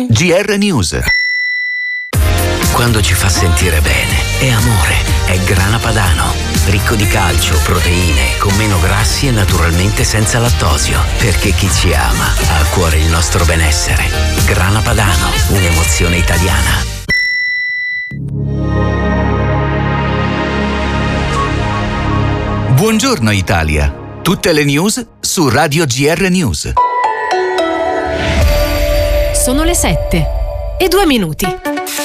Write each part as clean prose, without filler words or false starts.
GR News. Quando ci fa sentire bene, è amore, è Grana Padano. Ricco di calcio, proteine, con meno grassi e naturalmente senza lattosio. Perché chi ci ama ha a cuore il nostro benessere. Grana Padano, un'emozione italiana. Buongiorno Italia. Tutte le news su Radio GR News. Sono le 7:02.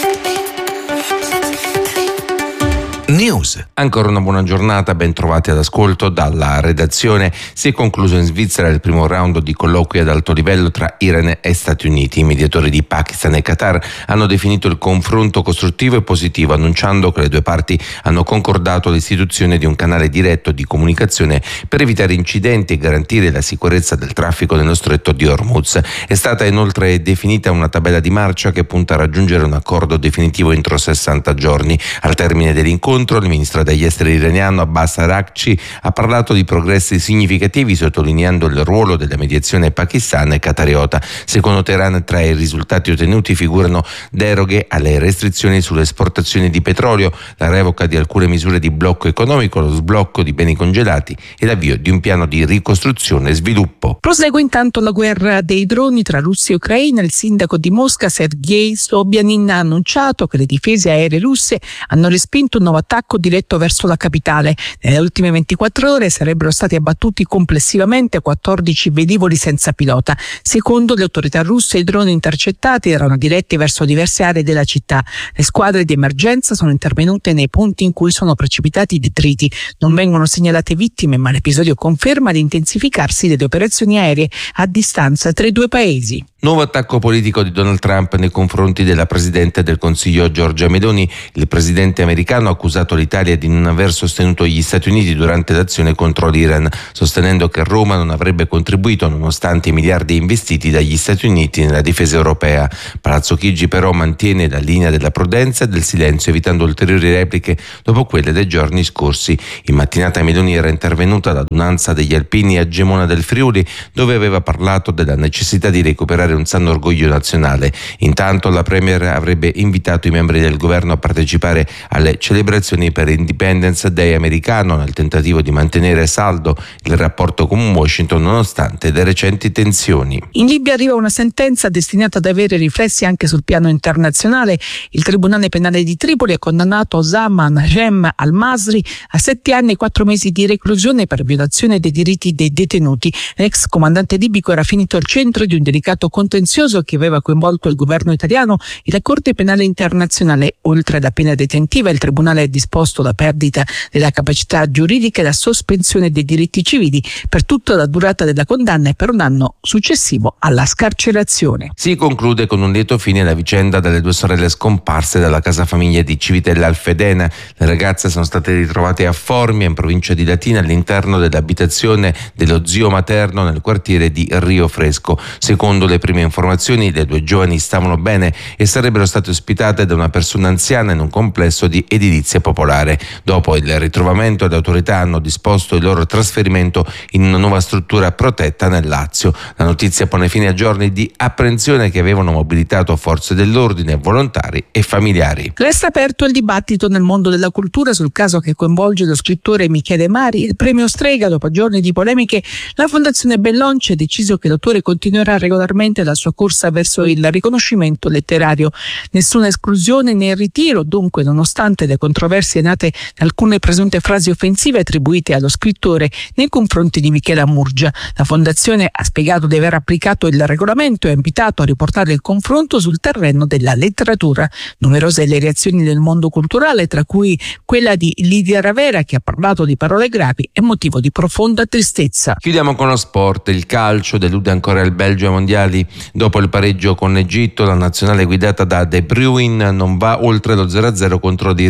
News. Ancora una buona giornata, ben trovati all'ascolto dalla redazione. Si è concluso in Svizzera il primo round di colloqui ad alto livello tra Iran e Stati Uniti. I mediatori di Pakistan e Qatar hanno definito il confronto costruttivo e positivo, annunciando che le due parti hanno concordato l'istituzione di un canale diretto di comunicazione per evitare incidenti e garantire la sicurezza del traffico nello stretto di Hormuz. È stata inoltre definita una tabella di marcia che punta a raggiungere un accordo definitivo entro 60 giorni. Al termine dell'incontro, il ministro degli esteri iraniano Abbas Araghchi ha parlato di progressi significativi, sottolineando il ruolo della mediazione pakistana e qatariota. Secondo Teheran, tra i risultati ottenuti figurano deroghe alle restrizioni sulle esportazioni di petrolio, la revoca di alcune misure di blocco economico, lo sblocco di beni congelati e l'avvio di un piano di ricostruzione e sviluppo. Prosegue intanto la guerra dei droni tra Russia e Ucraina. Il sindaco di Mosca, Sergei Sobyanin, ha annunciato che le difese aeree russe hanno respinto un nuovo attacco diretto verso la capitale. Nelle ultime 24 ore sarebbero stati abbattuti complessivamente 14 velivoli senza pilota. Secondo le autorità russe, i droni intercettati erano diretti verso diverse aree della città. Le squadre di emergenza sono intervenute nei punti in cui sono precipitati i detriti. Non vengono segnalate vittime, ma l'episodio conferma l'intensificarsi delle operazioni aeree a distanza tra i due paesi. Nuovo attacco politico di Donald Trump nei confronti della Presidente del Consiglio Giorgia Meloni. Il presidente americano ha accusato l'Italia di non aver sostenuto gli Stati Uniti durante l'azione contro l'Iran, sostenendo che Roma non avrebbe contribuito nonostante i miliardi investiti dagli Stati Uniti nella difesa europea. Palazzo Chigi però mantiene la linea della prudenza e del silenzio, evitando ulteriori repliche dopo quelle dei giorni scorsi. In mattinata Meloni era intervenuta all'adunanza degli alpini a Gemona del Friuli, dove aveva parlato della necessità di recuperare un sano orgoglio nazionale. Intanto la Premier avrebbe invitato i membri del governo a partecipare alle celebrazioni per Independence Day americano, nel tentativo di mantenere saldo il rapporto con Washington nonostante le recenti tensioni. In Libia arriva una sentenza destinata ad avere riflessi anche sul piano internazionale. Il Tribunale Penale di Tripoli ha condannato Osama Najem al-Masri a 7 anni e 4 mesi di reclusione per violazione dei diritti dei detenuti. L'ex comandante libico era finito al centro di un delicato contenzioso che aveva coinvolto il governo italiano e la Corte Penale Internazionale. Oltre alla pena detentiva, il Tribunale ha disposto la perdita della capacità giuridica e la sospensione dei diritti civili per tutta la durata della condanna e per un anno successivo alla scarcerazione. Si conclude con un lieto fine la vicenda delle due sorelle scomparse dalla casa famiglia di Civitella Alfedena. Le ragazze sono state ritrovate a Formia, in provincia di Latina, all'interno dell'abitazione dello zio materno nel quartiere di Rio Fresco. Secondo le prime informazioni, le due giovani stavano bene e sarebbero state ospitate da una persona anziana in un complesso di edilizia popolare. Dopo il ritrovamento, le autorità hanno disposto il loro trasferimento in una nuova struttura protetta nel Lazio. La notizia pone fine a giorni di apprensione che avevano mobilitato forze dell'ordine, volontari e familiari. Resta aperto il dibattito nel mondo della cultura sul caso che coinvolge lo scrittore Michele Mari. Il premio Strega, dopo giorni di polemiche, la Fondazione Bellonci ha deciso che l'autore continuerà regolarmente la sua corsa verso il riconoscimento letterario. Nessuna esclusione né ritiro, dunque, nonostante le controversie nate da alcune presunte frasi offensive attribuite allo scrittore nei confronti di Michela Murgia. La Fondazione ha spiegato di aver applicato il regolamento e ha invitato a riportare il confronto sul terreno della letteratura. Numerose le reazioni del mondo culturale, tra cui quella di Lidia Ravera, che ha parlato di parole gravi e motivo di profonda tristezza. Chiudiamo con lo sport. Il calcio delude ancora il Belgio ai mondiali. Dopo il pareggio con l'Egitto, la nazionale guidata da De Bruyne non va oltre lo 0-0 contro l'Iran e dovrà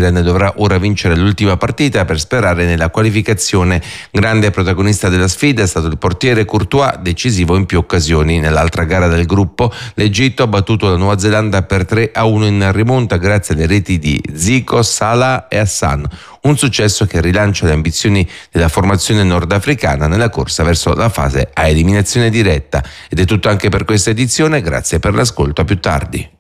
dovrà ora vincere l'ultima partita per sperare nella qualificazione. Grande protagonista della sfida è stato il portiere Courtois, decisivo in più occasioni. Nell'altra gara del gruppo l'Egitto ha battuto la Nuova Zelanda per 3-1 in rimonta grazie alle reti di Zico, Salah e Hassan. Un successo che rilancia le ambizioni della formazione nordafricana nella corsa verso la fase a eliminazione diretta. Ed è tutto anche per questa edizione, grazie per l'ascolto, a più tardi.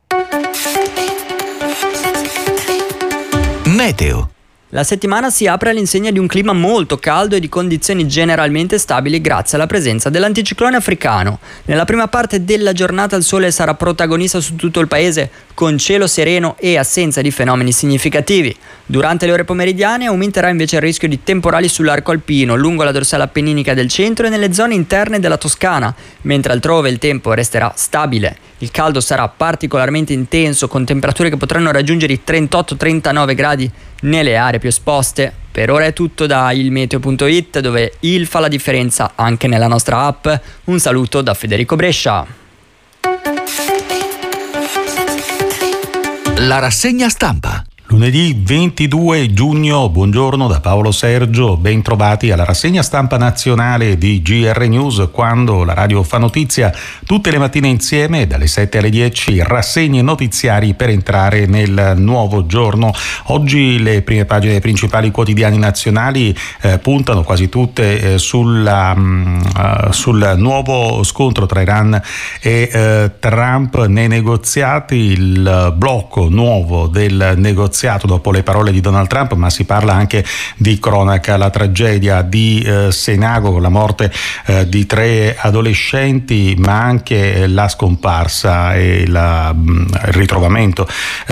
Meteo. La settimana si apre all'insegna di un clima molto caldo e di condizioni generalmente stabili grazie alla presenza dell'anticiclone africano. Nella prima parte della giornata il sole sarà protagonista su tutto il paese, con cielo sereno e assenza di fenomeni significativi. Durante le ore pomeridiane aumenterà invece il rischio di temporali sull'arco alpino, lungo la dorsale appenninica del centro e nelle zone interne della Toscana, mentre altrove il tempo resterà stabile. Il caldo sarà particolarmente intenso, con temperature che potranno raggiungere i 38-39 gradi nelle aree più esposte. Per ora è tutto da ilmeteo.it, dove il fa la differenza anche nella nostra app. Un saluto da Federico Brescia. La rassegna stampa. Lunedì 22 giugno, buongiorno da Paolo Sergio, ben trovati alla rassegna stampa nazionale di GR News, quando la radio fa notizia tutte le mattine insieme dalle 7 alle 10, rassegne notiziari per entrare nel nuovo giorno. Oggi le prime pagine dei principali quotidiani nazionali puntano quasi tutte sul nuovo scontro tra Iran e Trump nei negoziati, il blocco nuovo del negoziato dopo le parole di Donald Trump, ma si parla anche di cronaca, la tragedia di Senago con la morte di 3 adolescenti, ma anche la scomparsa e il ritrovamento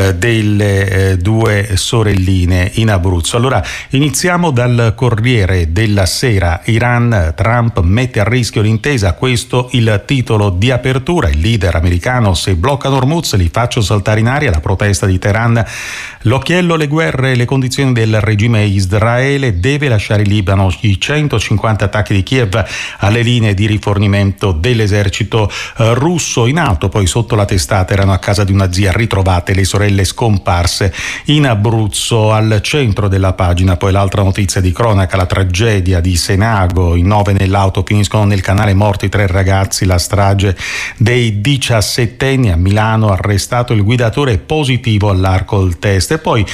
delle 2 sorelline in Abruzzo. Allora iniziamo dal Corriere della Sera. Iran, Trump mette a rischio l'intesa, questo il titolo di apertura. Il leader americano: se bloccano Hormuz li faccio saltare in aria. La protesta di Teheran. L'occhiello, le guerre e le condizioni del regime. Israele deve lasciare il Libano. I 150 attacchi di Kiev alle linee di rifornimento dell'esercito russo. In alto, poi sotto la testata, erano a casa di una zia, ritrovate le sorelle scomparse in Abruzzo. Al centro della pagina poi l'altra notizia di cronaca, la tragedia di Senago. I 9 nell'auto finiscono nel canale, morti 3 ragazzi. La strage dei 17enni a Milano, arrestato il guidatore, positivo all'alcol test. E poi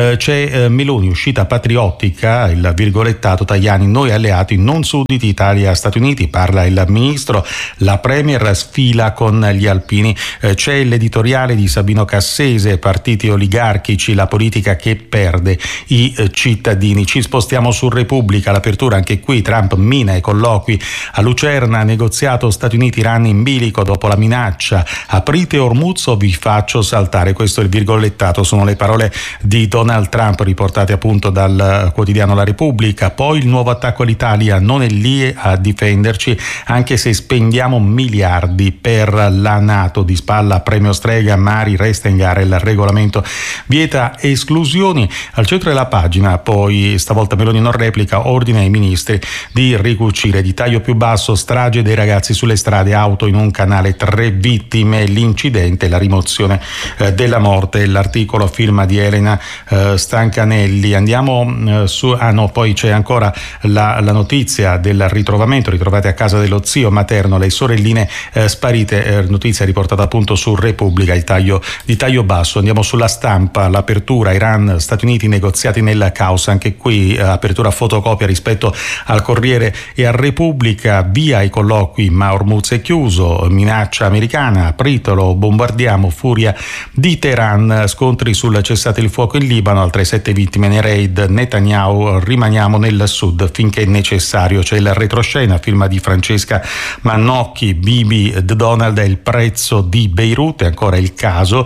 c'è Meloni, uscita patriottica, il virgolettato Tajani: noi alleati non sudditi, Italia Stati Uniti. Parla il ministro. La premier sfila con gli alpini. C'è l'editoriale di Sabino Cassese: partiti oligarchici, la politica che perde i cittadini. Ci spostiamo su Repubblica, l'apertura anche qui. Trump mina i colloqui a Lucerna, negoziato Stati Uniti-Iran in bilico dopo la minaccia: aprite Hormuz o vi faccio saltare. Questo è il virgolettato, sono le parole di Donald Trump riportate appunto dal quotidiano La Repubblica. Poi il nuovo attacco all'Italia: non è lì a difenderci anche se spendiamo miliardi per la NATO. Di spalla premio Strega, Mari resta in gara il regolamento vieta esclusioni. Al centro della pagina poi stavolta Meloni non replica, ordine ai ministri di ricucire. Di taglio più basso, strage dei ragazzi sulle strade, auto in un canale, 3 vittime, l'incidente, la rimozione della morte. L'articolo firma di Elena Stancanelli. Andiamo poi c'è ancora la notizia del ritrovamento, ritrovate a casa dello zio materno le sorelline sparite, notizia riportata appunto su Repubblica, di taglio basso. Andiamo sulla Stampa, l'apertura, Iran, Stati Uniti, negoziati nel caos. Anche qui apertura fotocopia rispetto al Corriere e a Repubblica. Via i colloqui ma Hormuz è chiuso, minaccia americana, apritelo, bombardiamo, furia di Teheran, scontri sul cessate il fuoco in Libano, altre 7 vittime nei raid. Netanyahu: rimaniamo nel sud finché è necessario. C'è il retroscena, firma di Francesca Mannocchi. Bibi, Donald è il prezzo di Beirut. E ancora il caso,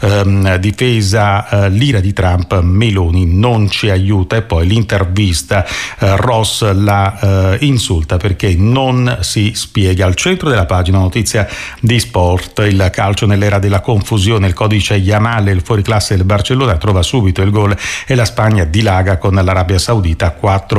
difesa, l'ira di Trump, Meloni non ci aiuta. E poi l'intervista, Ross la insulta perché non si spiega. Al centro della pagina notizia di sport, il calcio nell'era della confusione, il codice Yamal, il fuoriclasse del Barcellona trova subito il gol e la Spagna dilaga con l'Arabia Saudita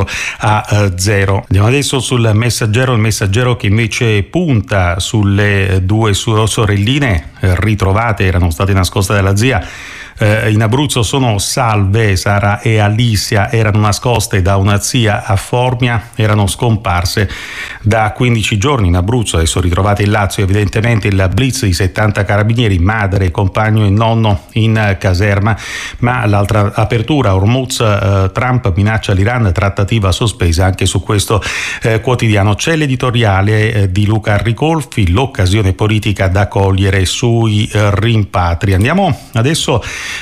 4-0. Andiamo adesso sul Messaggero, il Messaggero che invece punta sulle 2 sorelline ritrovate, erano state nascoste dalla zia. in Abruzzo sono salve. Sara e Alicia erano nascoste da una zia a Formia, erano scomparse da 15 giorni in Abruzzo, adesso ritrovate in Lazio. Evidentemente il blitz di 70 carabinieri, madre, compagno e nonno in caserma. Ma l'altra apertura, Hormuz, Trump minaccia l'Iran, trattativa sospesa, anche su questo quotidiano. C'è l'editoriale di Luca Ricolfi, l'occasione politica da cogliere sui rimpatri. Andiamo adesso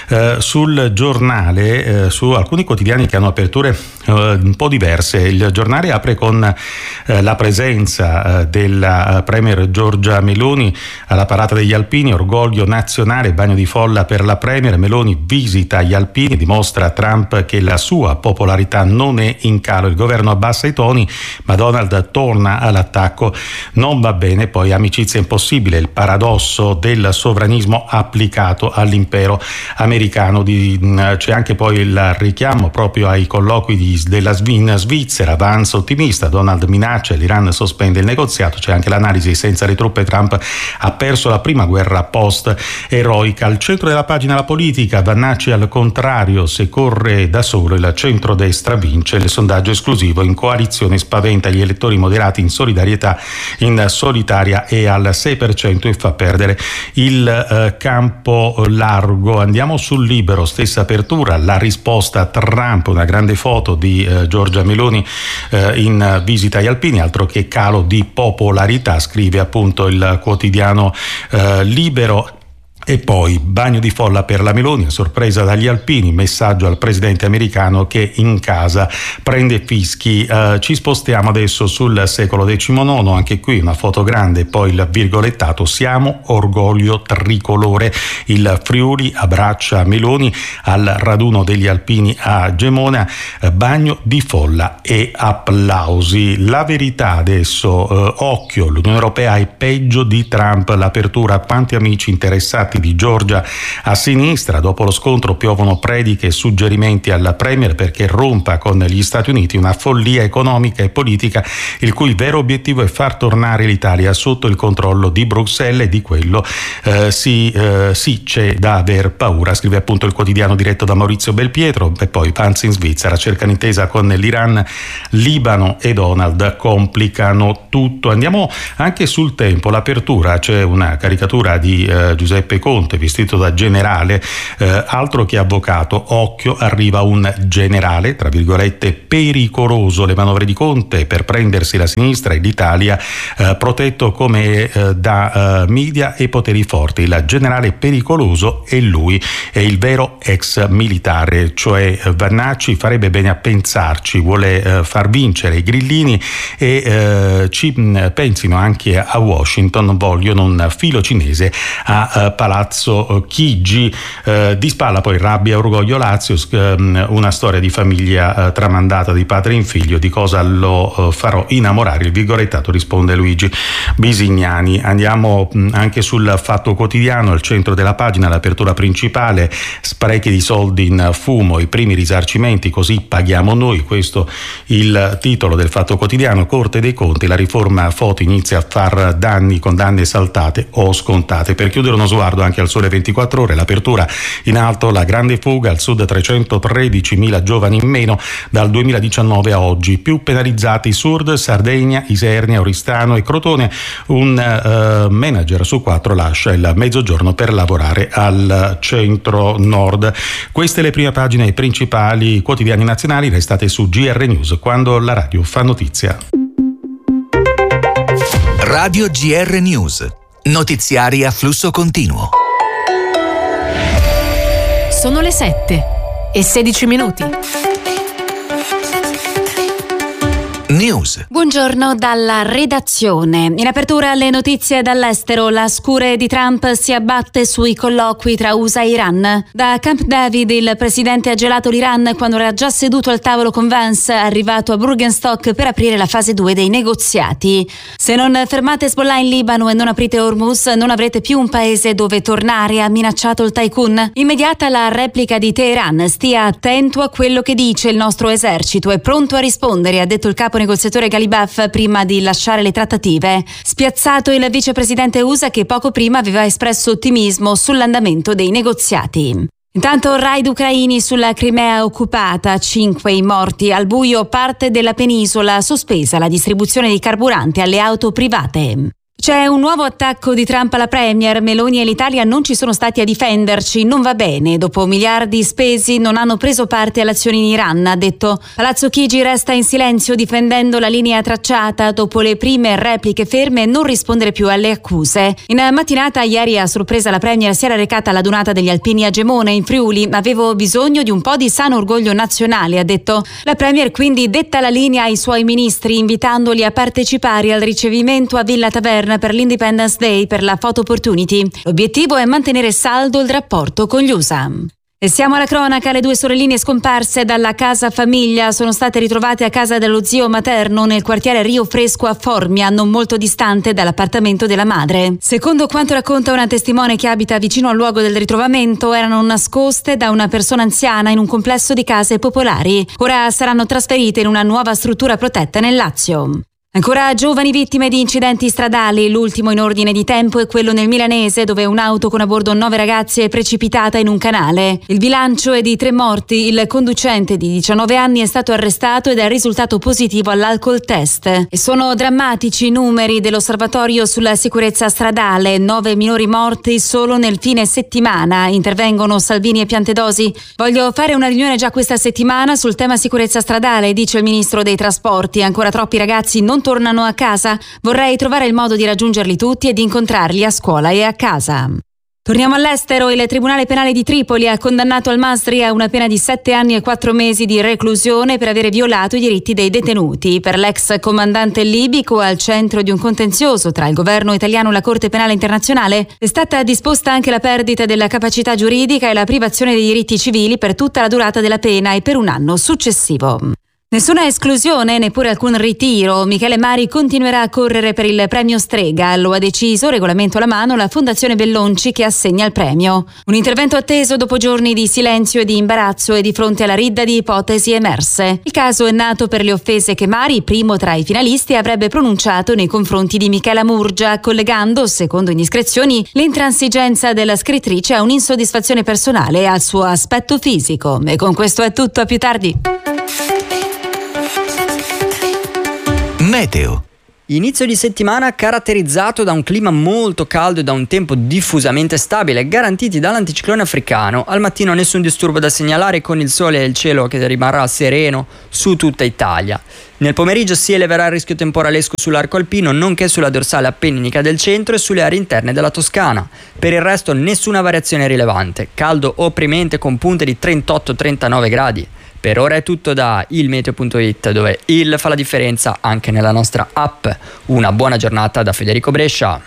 sul giornale, su alcuni quotidiani che hanno aperture un po' diverse. Il giornale apre con la presenza della premier Giorgia Meloni alla parata degli Alpini, orgoglio nazionale, bagno di folla per la premier. Meloni visita gli Alpini, dimostra a Trump che la sua popolarità non è in calo, il governo abbassa i toni ma Donald torna all'attacco, non va bene. Poi amicizia impossibile, il paradosso del sovranismo applicato all'impero americano. C'è anche poi il richiamo proprio ai colloqui della Svizzera, Vance ottimista, Donald minaccia, l'Iran sospende il negoziato. C'è anche l'analisi: senza le truppe Trump ha perso la prima guerra post-eroica. Al centro della pagina la politica, Vannacci al contrario, se corre da solo il centrodestra vince, il sondaggio esclusivo in coalizione spaventa gli elettori moderati in solidarietà in solitaria e al 6% e fa perdere il campo largo. Andiamo sul Libero, stessa apertura, la risposta a Trump, una grande foto di Giorgia Meloni in visita agli Alpini, altro che calo di popolarità, scrive appunto il quotidiano Libero. E poi bagno di folla per la Meloni, a sorpresa dagli Alpini, messaggio al presidente americano che in casa prende fischi. Ci spostiamo adesso sul secolo XIX, anche qui una foto grande, poi il virgolettato: siamo orgoglio tricolore. Il Friuli abbraccia Meloni al raduno degli Alpini a Gemona, bagno di folla e applausi. La Verità adesso, occhio, l'Unione Europea è peggio di Trump, l'apertura, quanti amici interessati di Giorgia a sinistra. Dopo lo scontro piovono prediche e suggerimenti alla premier perché rompa con gli Stati Uniti, una follia economica e politica il cui vero obiettivo è far tornare l'Italia sotto il controllo di Bruxelles, e di quello sì c'è da aver paura, scrive appunto il quotidiano diretto da Maurizio Belpietro. E poi Vance in Svizzera, cercano intesa con l'Iran, Libano e Donald complicano tutto. Andiamo anche sul Tempo, l'apertura, c'è una caricatura di Giuseppe Conte vestito da generale, altro che avvocato. Occhio, arriva un generale, tra virgolette, pericoloso. Le manovre di Conte per prendersi la sinistra e l'Italia protetto come da media e poteri forti. Il generale pericoloso è lui, è il vero ex militare, cioè Vannacci farebbe bene a pensarci, vuole far vincere i grillini e ci pensino anche a Washington, vogliono un filo cinese a Palazzo Chigi. Di spalla poi rabbia e orgoglio Lazio, una storia di famiglia tramandata di padre in figlio, di cosa lo farò innamorare, il virgolettato, risponde Luigi Bisignani. Andiamo anche sul Fatto Quotidiano, al centro della pagina, l'apertura principale: sprechi di soldi in fumo, i primi risarcimenti, così paghiamo noi, questo il titolo del Fatto Quotidiano. Corte dei Conti, la riforma Foti inizia a far danni, condanne saltate o scontate. Per chiudere uno sguardo anche al Sole 24 Ore, l'apertura in alto, la grande fuga al sud, 313.000 giovani in meno dal 2019 a oggi, più penalizzati Sud, Sardegna, Isernia, Oristano e Crotone. Un manager su 4 lascia il mezzogiorno per lavorare al centro nord. Queste le prime pagine ai principali quotidiani nazionali. Restate su GR News, quando la radio fa notizia. Radio GR News, notiziari a flusso continuo. Sono le 7:16. News. Buongiorno dalla redazione. In apertura le notizie dall'estero. La scure di Trump si abbatte sui colloqui tra USA e Iran. Da Camp David il presidente ha gelato l'Iran quando era già seduto al tavolo con Vance, arrivato a Burgenstock per aprire la fase 2 dei negoziati. Se non fermate Hezbollah in Libano e non aprite Hormuz, non avrete più un paese dove tornare, ha minacciato il tycoon. Immediata la replica di Teheran: stia attento a quello che dice, il nostro esercito è pronto a rispondere, ha detto il capo negoziatore Galibaf prima di lasciare le trattative. Spiazzato il vicepresidente USA che poco prima aveva espresso ottimismo sull'andamento dei negoziati. Intanto raid ucraini sulla Crimea occupata, 5 i morti, al buio parte della penisola, sospesa la distribuzione di carburante alle auto private. C'è un nuovo attacco di Trump alla Premier. Meloni e l'Italia non ci sono stati a difenderci, non va bene. Dopo miliardi spesi non hanno preso parte alle azioni in Iran, ha detto. Palazzo Chigi resta in silenzio difendendo la linea tracciata dopo le prime repliche ferme e non rispondere più alle accuse. In mattinata ieri a sorpresa la Premier si era recata alla donata degli Alpini a Gemone in Friuli. Avevo bisogno di un po' di sano orgoglio nazionale, ha detto. La Premier quindi detta la linea ai suoi ministri invitandoli a partecipare al ricevimento a Villa Taverna per l'Independence Day per la Photo Opportunity. L'obiettivo è mantenere saldo il rapporto con gli USA. E siamo alla cronaca, le 2 sorelline scomparse dalla casa famiglia sono state ritrovate a casa dello zio materno nel quartiere Rio Fresco a Formia, non molto distante dall'appartamento della madre. Secondo quanto racconta una testimone che abita vicino al luogo del ritrovamento, erano nascoste da una persona anziana in un complesso di case popolari. Ora saranno trasferite in una nuova struttura protetta nel Lazio. Ancora giovani vittime di incidenti stradali, l'ultimo in ordine di tempo è quello nel Milanese dove un'auto con a bordo 9 ragazze è precipitata in un canale. Il bilancio è di 3 morti, il conducente di 19 anni è stato arrestato ed è risultato positivo all'alcol test. E sono drammatici i numeri dell'osservatorio sulla sicurezza stradale, 9 minori morti solo nel fine settimana, intervengono Salvini e Piantedosi. Voglio fare una riunione già questa settimana sul tema sicurezza stradale, dice il ministro dei trasporti, ancora troppi ragazzi non tornano a casa, vorrei trovare il modo di raggiungerli tutti e di incontrarli a scuola e a casa. Torniamo all'estero, il Tribunale Penale di Tripoli ha condannato al-Masri a una pena di 7 anni e 4 mesi di reclusione per avere violato i diritti dei detenuti. Per l'ex comandante libico al centro di un contenzioso tra il governo italiano e la Corte Penale Internazionale è stata disposta anche la perdita della capacità giuridica e la privazione dei diritti civili per tutta la durata della pena e per un anno successivo. Nessuna esclusione, neppure alcun ritiro. Michele Mari continuerà a correre per il premio Strega. Lo ha deciso, regolamento alla mano, la Fondazione Bellonci che assegna il premio. Un intervento atteso dopo giorni di silenzio e di imbarazzo e di fronte alla ridda di ipotesi emerse. Il caso è nato per le offese che Mari, primo tra i finalisti, avrebbe pronunciato nei confronti di Michela Murgia, collegando, secondo indiscrezioni, l'intransigenza della scrittrice a un'insoddisfazione personale e al suo aspetto fisico. E con questo è tutto, a più tardi. Meteo. Inizio di settimana caratterizzato da un clima molto caldo e da un tempo diffusamente stabile, garantiti dall'anticiclone africano. Al mattino nessun disturbo da segnalare, con il sole e il cielo che rimarrà sereno su tutta Italia. Nel pomeriggio si eleverà il rischio temporalesco sull'arco alpino, nonché sulla dorsale appenninica del centro e sulle aree interne della Toscana. Per il resto nessuna variazione rilevante, caldo opprimente con punte di 38-39 gradi. Per ora è tutto da ilmeteo.it, dove il fa la differenza anche nella nostra app. Una buona giornata da Federico Brescia.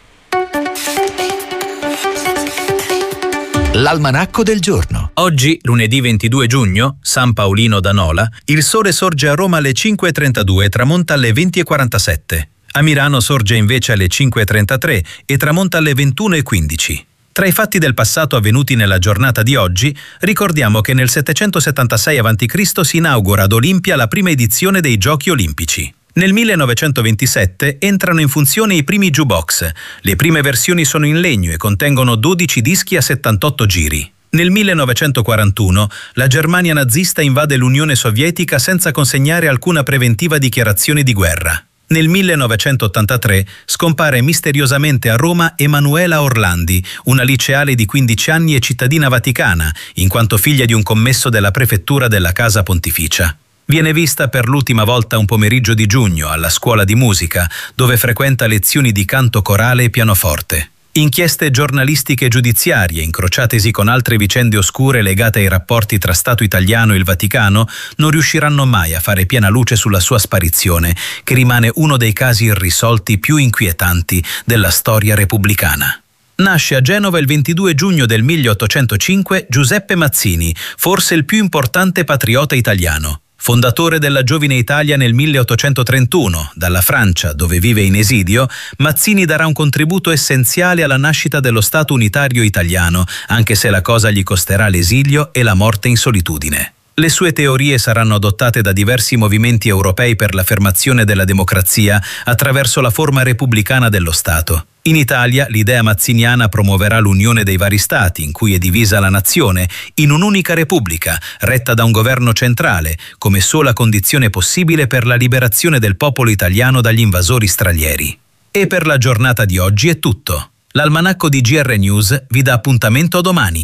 L'almanacco del giorno. Oggi, lunedì 22 giugno, San Paolino da Nola, il sole sorge a Roma alle 5:32 e tramonta alle 20:47. A Milano sorge invece alle 5:33 e tramonta alle 21:15. Tra i fatti del passato avvenuti nella giornata di oggi, ricordiamo che nel 776 a.C. si inaugura ad Olimpia la prima edizione dei Giochi Olimpici. Nel 1927 entrano in funzione i primi jukebox. Le prime versioni sono in legno e contengono 12 dischi a 78 giri. Nel 1941 la Germania nazista invade l'Unione Sovietica senza consegnare alcuna preventiva dichiarazione di guerra. Nel 1983 scompare misteriosamente a Roma Emanuela Orlandi, una liceale di 15 anni e cittadina vaticana, in quanto figlia di un commesso della prefettura della Casa Pontificia. Viene vista per l'ultima volta un pomeriggio di giugno alla scuola di musica, dove frequenta lezioni di canto corale e pianoforte. Inchieste giornalistiche e giudiziarie, incrociatesi con altre vicende oscure legate ai rapporti tra Stato italiano e il Vaticano, non riusciranno mai a fare piena luce sulla sua sparizione, che rimane uno dei casi irrisolti più inquietanti della storia repubblicana. Nasce a Genova il 22 giugno del 1805 Giuseppe Mazzini, forse il più importante patriota italiano. Fondatore della Giovine Italia nel 1831, dalla Francia, dove vive in esilio, Mazzini darà un contributo essenziale alla nascita dello Stato unitario italiano, anche se la cosa gli costerà l'esilio e la morte in solitudine. Le sue teorie saranno adottate da diversi movimenti europei per l'affermazione della democrazia attraverso la forma repubblicana dello Stato. In Italia l'idea mazziniana promuoverà l'unione dei vari stati, in cui è divisa la nazione, in un'unica repubblica, retta da un governo centrale, come sola condizione possibile per la liberazione del popolo italiano dagli invasori stranieri. E per la giornata di oggi è tutto. L'almanacco di GR News vi dà appuntamento domani.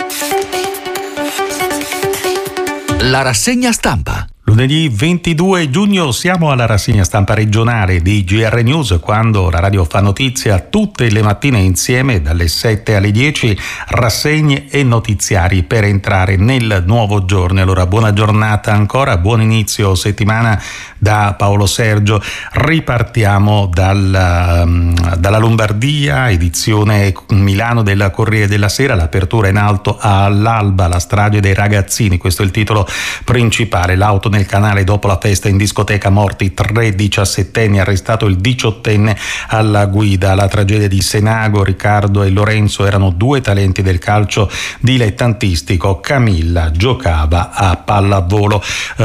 La rassegna stampa. Lunedì 22 giugno siamo alla rassegna stampa regionale di GR News, quando la radio fa notizia tutte le mattine insieme dalle 7 alle 10, rassegne e notiziari per entrare nel nuovo giorno. Allora buona giornata ancora, buon inizio settimana da Paolo Sergio. Ripartiamo dalla Lombardia, edizione Milano del Corriere della Sera, l'apertura in alto all'alba, la strage dei ragazzini, questo è il titolo principale. L'auto nel canale dopo la festa in discoteca, morti 3 diciassettenni, arrestato il 18enne alla guida. La tragedia di Senago, Riccardo e Lorenzo erano 2 talenti del calcio dilettantistico, Camilla giocava a pallavolo.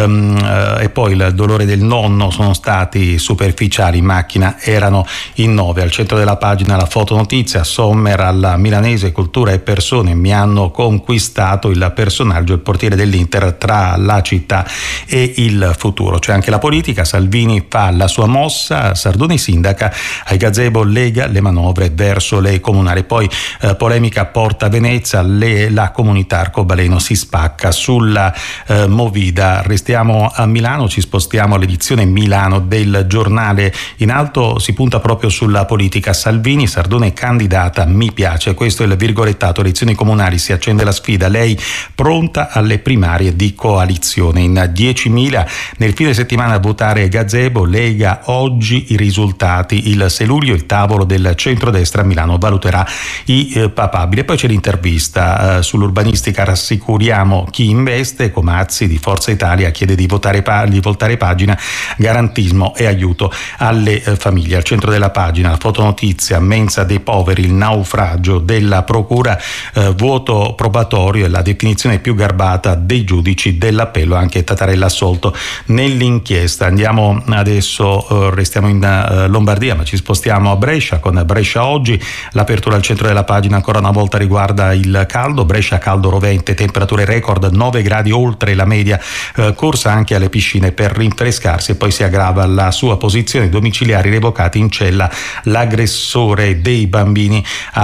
E poi il dolore del nonno, sono stati superficiali, in macchina erano in 9. Al centro della pagina la fotonotizia, Sommer alla milanese, cultura e persone mi hanno conquistato, il personaggio, il portiere dell'Inter, tra la città e il futuro. C'è anche la politica, Salvini fa la sua mossa, Sardoni sindaca, ai gazebo lega le manovre verso le comunali. Poi polemica a Porta Venezia, la comunità arcobaleno si spacca sulla Movida. Restiamo a Milano, ci spostiamo all'edizione Milano del giornale. In alto si punta proprio sulla politica, Salvini, Sardone candidata, mi piace, questo è il virgolettato. Elezioni comunali, si accende la sfida, lei pronta alle primarie di coalizione. In 10.000 nel fine settimana a votare gazebo, Lega oggi i risultati, il 6 luglio il tavolo del centrodestra a Milano valuterà i papabili. E poi c'è l'intervista sull'urbanistica, rassicuriamo chi investe, Comazzi di Forza Italia chiede di voltare pagina, garantismo e aiuto alle famiglie. Al centro della pagina la fotonotizia, mensa dei poveri, il naufragio della procura, vuoto probatorio e la definizione più garbata dei giudici dell'appello, anche Tattarella assolto nell'inchiesta. Andiamo adesso, restiamo in Lombardia, ma ci spostiamo a Brescia con Brescia Oggi. L'apertura al centro della pagina ancora una volta riguarda il caldo. Brescia caldo rovente, temperature record 9 gradi oltre la media, corsa anche alle piscine per rinfrescarsi. E poi si aggrava la sua posizione, domiciliari revocati in cella l'aggressore dei bambini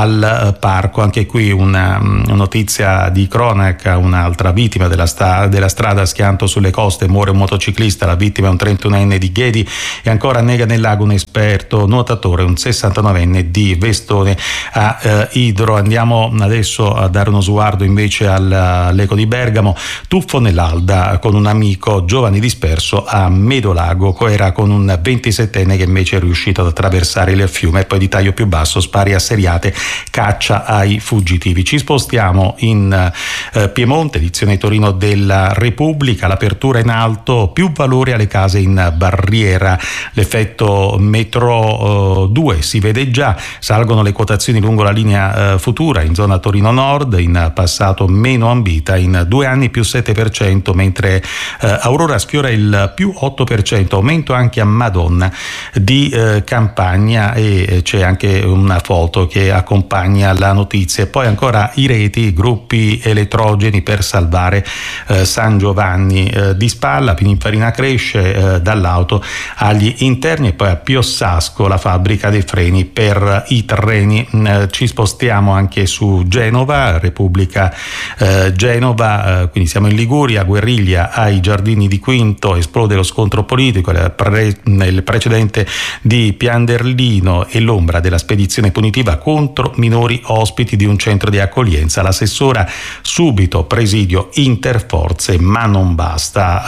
al parco. Anche qui una notizia di cronaca, un'altra vittima della strada a Schianto sulle coste, muore un motociclista, la vittima è un 31enne di Ghedi. E ancora annega nel lago un esperto nuotatore, un 69enne di Vestone a Idro. Andiamo adesso a dare uno sguardo invece all'Eco di Bergamo, tuffo nell'Alda con un amico, giovane disperso a Medolago, era con un 27enne che invece è riuscito ad attraversare il fiume. E poi di taglio più basso, spari a seriate, caccia ai fuggitivi. Ci spostiamo in Piemonte, edizione Torino della Repubblica, l'apertura in alto, più valore alle case in barriera, l'effetto metro 2 si vede già, salgono le quotazioni lungo la linea futura in zona Torino Nord, in passato meno ambita, in 2 anni più 7%, mentre Aurora sfiora il più 8%, aumento anche a Madonna di Campagna, e c'è anche una foto che accompagna la notizia. E poi ancora i reti, gruppi elettrogeni per salvare San Giovanni di Spalla, Pininfarina cresce dall'auto agli interni. E poi a Piossasco la fabbrica dei freni per i treni. Ci spostiamo anche su Genova, Repubblica Genova, quindi siamo in Liguria, guerriglia ai Giardini di Quinto, esplode lo scontro politico, il precedente di Pianderlino e l'ombra della spedizione punitiva contro minori ospiti di un centro di accoglienza. L'assessora subito presidio interforze, ma non basta.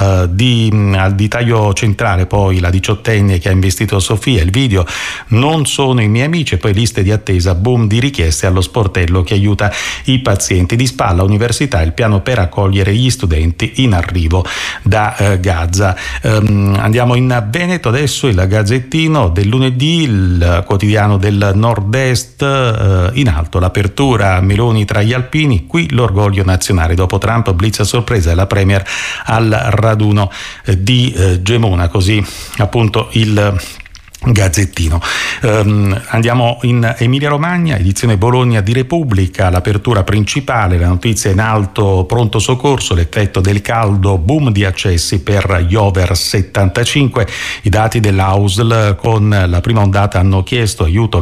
Al taglio centrale poi la 18enne che ha investito Sofia, il video non sono i miei amici. E poi liste di attesa, boom di richieste allo sportello che aiuta i pazienti. Di Spalla università, il piano per accogliere gli studenti in arrivo da Gaza. Andiamo in Veneto adesso, il Gazzettino del lunedì, il quotidiano del Nord-Est, in alto l'apertura Meloni tra gli alpini, qui l'orgoglio nazionale, dopo Trump blitz a sorpresa e la premier al raduno di Gemona. Così appunto il Gazzettino. Andiamo in Emilia Romagna, edizione Bologna di Repubblica, l'apertura principale, la notizia in alto: pronto soccorso, l'effetto del caldo, boom di accessi per gli over 75. I dati dell'AUSL con la prima ondata hanno chiesto aiuto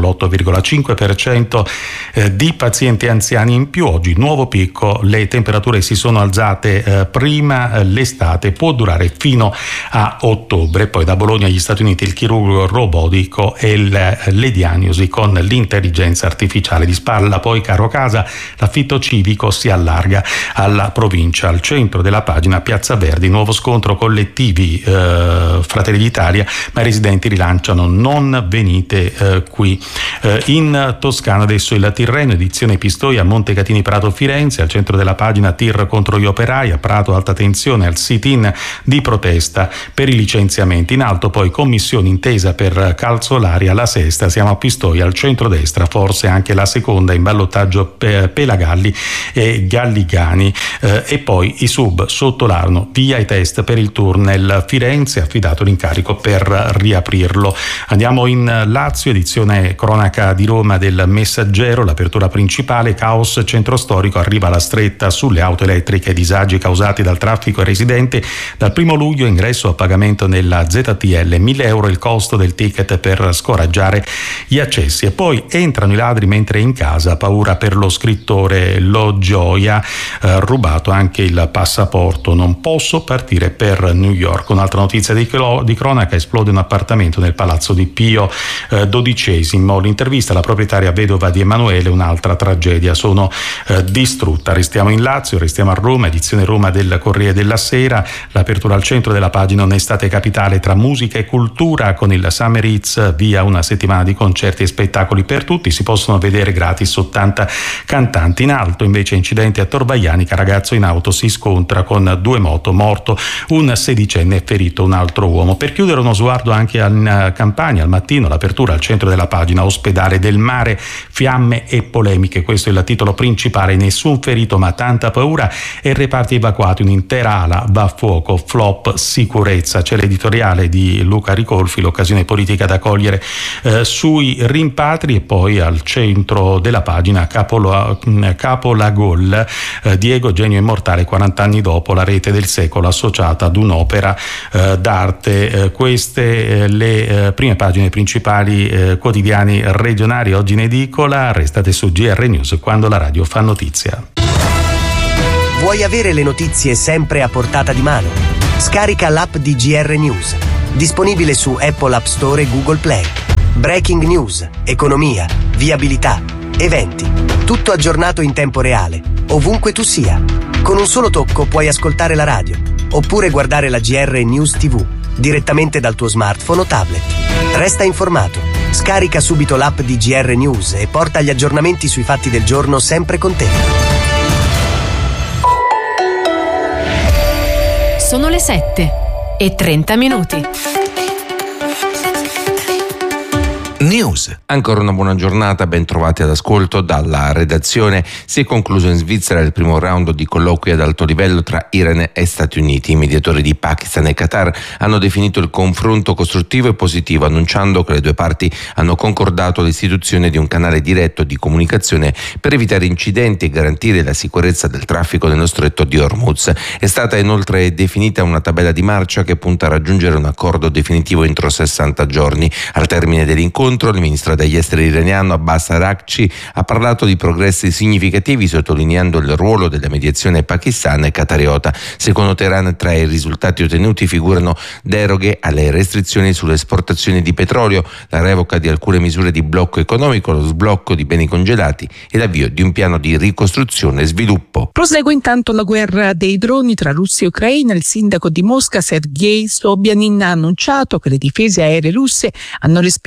l'8,5% di pazienti anziani in più. Oggi nuovo picco, le temperature si sono alzate prima, l'estate può durare fino a ottobre. Poi da Bologna agli Stati Uniti il chirurgo robotico e le diagnosi con l'intelligenza artificiale. Di spalla poi caro casa, l'affitto civico si allarga alla provincia. Al centro della pagina Piazza Verdi, nuovo scontro collettivi, Fratelli d'Italia, ma i residenti rilanciano non venite qui. In Toscana adesso il Tirreno, edizione Pistoia, Montecatini Prato Firenze, al centro della pagina tir contro gli operai, a Prato alta tensione al sit-in di protesta per i licenziamenti. In alto poi commissione intesa per Calzolari alla Sesta, siamo a Pistoia, al centrodestra forse anche la seconda in ballottaggio Pelagalli e Galligani, e poi i sub sotto l'Arno, via i test per il tunnel Firenze, affidato l'incarico per riaprirlo. Andiamo in Lazio, edizione cronaca di Roma del Messaggero, l'apertura principale, caos centro storico, arriva la stretta sulle auto elettriche, disagi causati dal traffico ai residenti. Dal 1 luglio ingresso a pagamento nella ZTL, 1.000 euro il costo del ticket per scoraggiare gli accessi. E poi entrano i ladri mentre è in casa, paura per lo scrittore Lo Gioia, rubato anche il passaporto, non posso partire per New York. Un'altra notizia di cronaca, esplode un appartamento nel palazzo di Pio XII, l'intervista alla proprietaria vedova di Emanuele, un'altra tragedia, sono distrutta. Restiamo in Lazio, restiamo a Roma, edizione Roma del Corriere della Sera, l'apertura al centro della pagina un'estate capitale tra musica e cultura con il Summer Hits, via una settimana di concerti e spettacoli per tutti, si possono vedere gratis 80 cantanti. In alto invece incidente a Torvaianica, ragazzo in auto si scontra con 2 moto, morto un 16enne e ferito un altro uomo. Per chiudere uno sguardo anche in Campania, al mattino l'apertura al centro della pagina, ospedale del mare, fiamme e polemiche, questo è il titolo principale, nessun ferito ma tanta paura e reparti evacuati, un'intera ala va a fuoco, flop sicurezza. C'è l'editoriale di Luca Ricolfi, l'occasione politica da cogliere sui rimpatri. E poi al centro della pagina Capolagol, Diego genio immortale 40 anni dopo, la rete del secolo associata ad un'opera d'arte. Queste le prime pagine principali quotidiani regionali oggi in edicola. Restate su GR News, quando la radio fa notizia. Vuoi avere le notizie sempre a portata di mano? Scarica l'app di GR News, disponibile su Apple App Store e Google Play. Breaking news, economia, viabilità, eventi, tutto aggiornato in tempo reale, ovunque tu sia. Con un solo tocco puoi ascoltare la radio, oppure guardare la GR News TV, direttamente dal tuo smartphone o tablet. Resta informato, scarica subito l'app di GR News e porta gli aggiornamenti sui fatti del giorno sempre con te. Sono le 7:30. News. Ancora una buona giornata, ben trovati all'ascolto dalla redazione. Si è concluso in Svizzera il primo round di colloqui ad alto livello tra Iran e Stati Uniti. I mediatori di Pakistan e Qatar hanno definito il confronto costruttivo e positivo, annunciando che le due parti hanno concordato l'istituzione di un canale diretto di comunicazione per evitare incidenti e garantire la sicurezza del traffico nello stretto di Hormuz. È stata inoltre definita una tabella di marcia che punta a raggiungere un accordo definitivo entro 60 giorni. Al termine dell'incontro, il ministro degli esteri iraniano Abbas Araghchi ha parlato di progressi significativi, sottolineando il ruolo della mediazione pakistana e qatariota. Secondo Teheran, tra i risultati ottenuti figurano deroghe alle restrizioni sulle esportazioni di petrolio, la revoca di alcune misure di blocco economico, lo sblocco di beni congelati e l'avvio di un piano di ricostruzione e sviluppo. Prosegue intanto la guerra dei droni tra Russia e Ucraina. Il sindaco di Mosca Sergei Sobyanin ha annunciato che le difese aeree russe hanno respinto un nuovo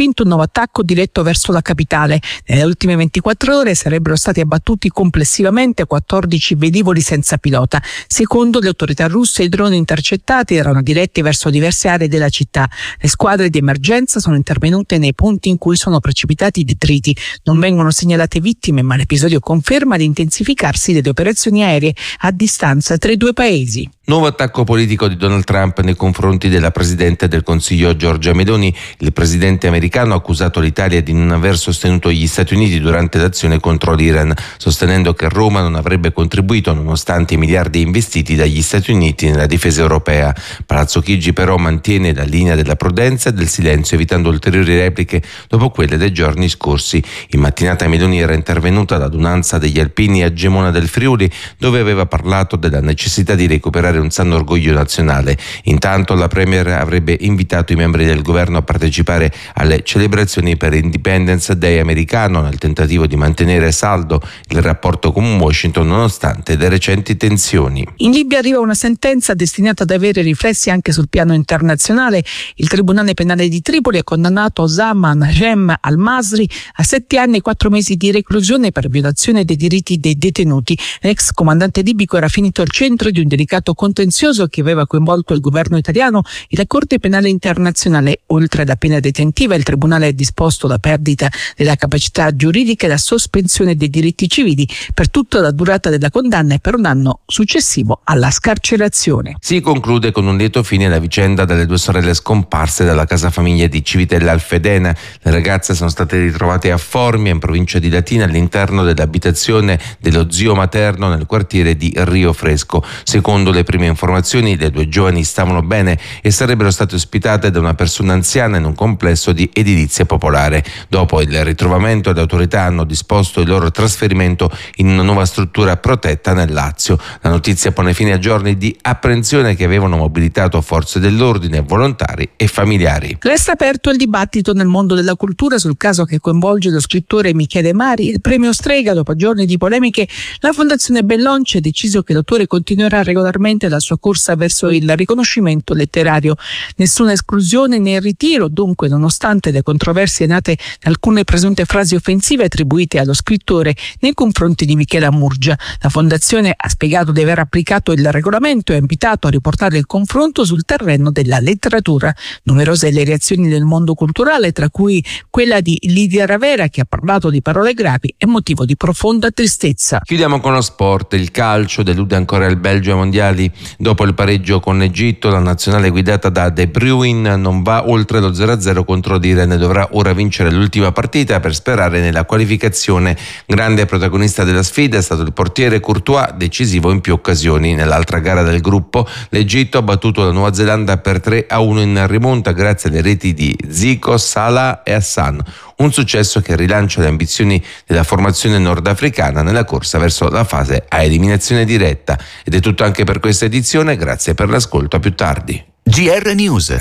attacco diretto verso la capitale. Nelle ultime 24 ore sarebbero stati abbattuti complessivamente 14 velivoli senza pilota. Secondo le autorità russe, i droni intercettati erano diretti verso diverse aree della città. Le squadre di emergenza sono intervenute nei punti in cui sono precipitati i detriti. Non vengono segnalate vittime, ma l'episodio conferma l'intensificarsi delle operazioni aeree a distanza tra i due paesi. Nuovo attacco politico di Donald Trump nei confronti della Presidente del Consiglio Giorgia Meloni. Il presidente americano ha accusato l'Italia di non aver sostenuto gli Stati Uniti durante l'azione contro l'Iran, sostenendo che Roma non avrebbe contribuito nonostante i miliardi investiti dagli Stati Uniti nella difesa europea. Palazzo Chigi però mantiene la linea della prudenza e del silenzio, evitando ulteriori repliche dopo quelle dei giorni scorsi. In mattinata Meloni era intervenuta all'adunanza degli alpini a Gemona del Friuli, dove aveva parlato della necessità di recuperare un sano orgoglio nazionale. Intanto la Premier avrebbe invitato i membri del governo a partecipare alle celebrazioni per Independence Day americano nel tentativo di mantenere saldo il rapporto con Washington nonostante le recenti tensioni. In Libia arriva una sentenza destinata ad avere riflessi anche sul piano internazionale. Il Tribunale Penale di Tripoli ha condannato Osama Najem al-Masri a 7 anni e 4 mesi di reclusione per violazione dei diritti dei detenuti. L'ex comandante libico era finito al centro di un delicato contenzioso che aveva coinvolto il governo italiano e la Corte Penale Internazionale. Oltre alla pena detentiva, il Tribunale ha disposto la perdita della capacità giuridica e la sospensione dei diritti civili per tutta la durata della condanna e per un anno successivo alla scarcerazione. Si conclude con un lieto fine la vicenda delle 2 sorelle scomparse dalla casa famiglia di Civitella Alfedena. Le ragazze sono state ritrovate a Formia, in provincia di Latina, all'interno dell'abitazione dello zio materno nel quartiere di Rio Fresco. Secondo le prime informazioni, le 2 giovani stavano bene e sarebbero state ospitate da una persona anziana in un complesso di edilizia popolare. Dopo il ritrovamento, le autorità hanno disposto il loro trasferimento in una nuova struttura protetta nel Lazio. La notizia pone fine a giorni di apprensione che avevano mobilitato forze dell'ordine, volontari e familiari. Resta aperto il dibattito nel mondo della cultura sul caso che coinvolge lo scrittore Michele Mari. Il premio Strega, dopo giorni di polemiche, la Fondazione Bellonci ha deciso che l'autore continuerà regolarmente la sua corsa verso il riconoscimento letterario. Nessuna esclusione né ritiro, dunque, nonostante le controversie nate da alcune presunte frasi offensive attribuite allo scrittore nei confronti di Michela Murgia. La Fondazione ha spiegato di aver applicato il regolamento e ha invitato a riportare il confronto sul terreno della letteratura. Numerose le reazioni del mondo culturale, tra cui quella di Lidia Ravera, che ha parlato di parole gravi e motivo di profonda tristezza. Chiudiamo con lo sport. Il calcio delude ancora il Belgio ai mondiali. Dopo il pareggio con l'Egitto, la nazionale guidata da De Bruyne non va oltre lo 0-0 contro l'Iran e dovrà ora vincere l'ultima partita per sperare nella qualificazione. Grande protagonista della sfida è stato il portiere Courtois, decisivo in più occasioni. Nell'altra gara del gruppo, l'Egitto ha battuto la Nuova Zelanda per 3-1 in rimonta grazie alle reti di Zico, Salah e Hassan. Un successo che rilancia le ambizioni della formazione nordafricana nella corsa verso la fase a eliminazione diretta. Ed è tutto anche per questa edizione, grazie per l'ascolto, a più tardi. GR News.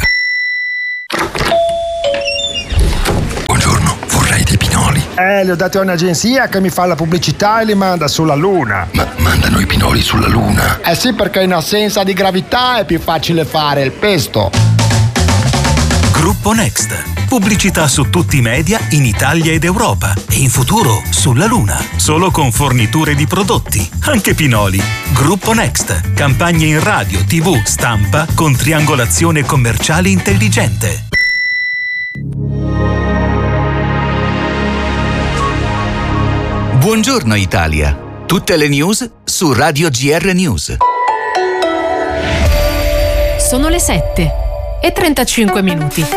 Buongiorno, vorrei dei pinoli. Li ho dati a un'agenzia che mi fa la pubblicità e li manda sulla Luna. Ma mandano i pinoli sulla Luna? Eh sì, perché in assenza di gravità è più facile fare il pesto. Gruppo Next. Pubblicità su tutti i media in Italia ed Europa e in futuro sulla Luna. Solo con forniture di prodotti, anche pinoli. Gruppo Next. Campagne in radio, TV, stampa con triangolazione commerciale intelligente. Buongiorno Italia. Tutte le news su Radio GR News. Sono le 7:35.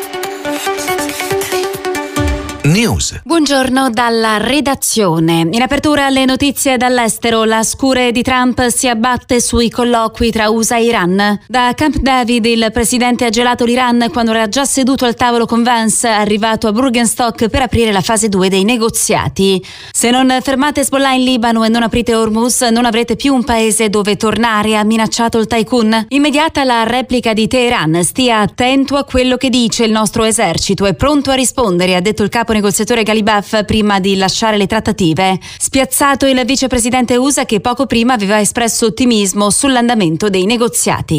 News. Buongiorno dalla redazione. In apertura le notizie dall'estero. La scure di Trump si abbatte sui colloqui tra USA e Iran. Da Camp David il presidente ha gelato l'Iran quando era già seduto al tavolo con Vance, arrivato a Burgenstock per aprire la fase 2 dei negoziati. Se non fermate Hezbollah in Libano e non aprite Hormuz, non avrete più un paese dove tornare, ha minacciato il tycoon. Immediata la replica di Teheran. Stia attento a quello che dice il nostro esercito, è pronto a rispondere, ha detto il capo negoziatore Galibaf prima di lasciare le trattative. Spiazzato il vicepresidente USA che poco prima aveva espresso ottimismo sull'andamento dei negoziati.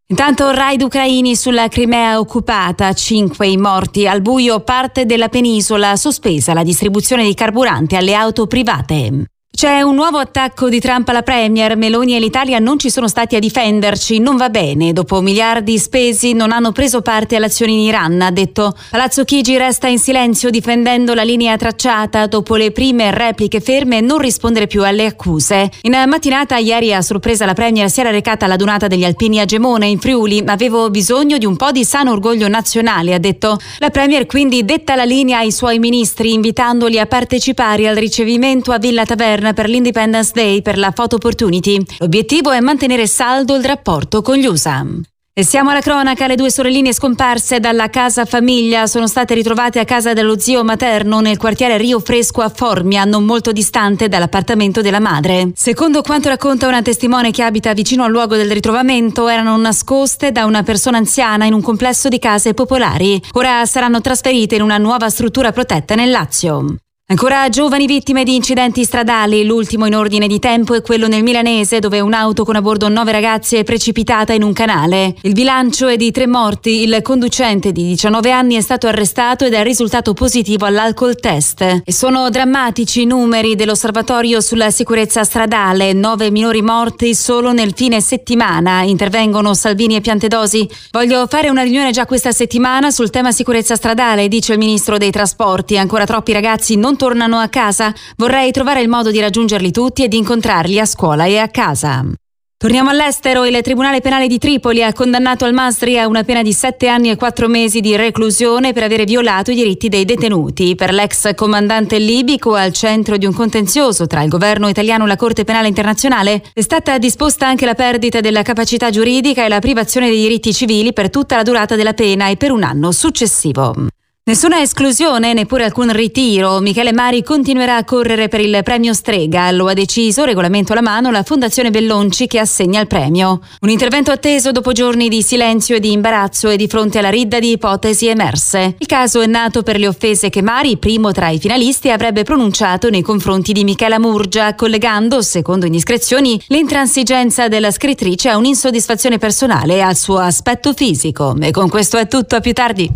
Intanto raid ucraini sulla Crimea occupata, 5 i morti, al buio parte della penisola, sospesa la distribuzione di carburante alle auto private. C'è un nuovo attacco di Trump alla Premier. Meloni e l'Italia non ci sono stati a difenderci, non va bene. Dopo miliardi spesi non hanno preso parte alle azioni in Iran, ha detto. Palazzo Chigi resta in silenzio difendendo la linea tracciata dopo le prime repliche ferme e non rispondere più alle accuse. In mattinata ieri a sorpresa la Premier si era recata alla donata degli alpini a Gemona in Friuli. Avevo bisogno di un po' di sano orgoglio nazionale, ha detto. La Premier quindi detta la linea ai suoi ministri invitandoli a partecipare al ricevimento a Villa Taverna per l'Independence Day per la Photo Opportunity. L'obiettivo è mantenere saldo il rapporto con gli USA. E siamo alla cronaca, le 2 sorelline scomparse dalla casa famiglia sono state ritrovate a casa dello zio materno nel quartiere Rio Fresco a Formia, non molto distante dall'appartamento della madre. Secondo quanto racconta una testimone che abita vicino al luogo del ritrovamento, erano nascoste da una persona anziana in un complesso di case popolari. Ora saranno trasferite in una nuova struttura protetta nel Lazio. Ancora giovani vittime di incidenti stradali, l'ultimo in ordine di tempo è quello nel Milanese dove un'auto con a bordo 9 ragazze è precipitata in un canale. Il bilancio è di 3 morti, il conducente di 19 anni è stato arrestato ed è risultato positivo all'alcol test. E sono drammatici i numeri dell'osservatorio sulla sicurezza stradale, 9 minori morti solo nel fine settimana, intervengono Salvini e Piantedosi. Voglio fare una riunione già questa settimana sul tema sicurezza stradale, dice il ministro dei trasporti, ancora troppi ragazzi non tornano a casa, vorrei trovare il modo di raggiungerli tutti e di incontrarli a scuola e a casa. Torniamo all'estero, il Tribunale Penale di Tripoli ha condannato al-Masri a una pena di 7 anni e 4 mesi di reclusione per avere violato i diritti dei detenuti. Per l'ex comandante libico al centro di un contenzioso tra il governo italiano e la Corte Penale Internazionale è stata disposta anche la perdita della capacità giuridica e la privazione dei diritti civili per tutta la durata della pena e per un anno successivo. Nessuna esclusione, neppure alcun ritiro. Michele Mari continuerà a correre per il premio Strega. Lo ha deciso, regolamento alla mano, la Fondazione Bellonci che assegna il premio. Un intervento atteso dopo giorni di silenzio e di imbarazzo e di fronte alla ridda di ipotesi emerse. Il caso è nato per le offese che Mari, primo tra i finalisti, avrebbe pronunciato nei confronti di Michela Murgia, collegando, secondo indiscrezioni, l'intransigenza della scrittrice a un'insoddisfazione personale e al suo aspetto fisico. E con questo è tutto, a più tardi.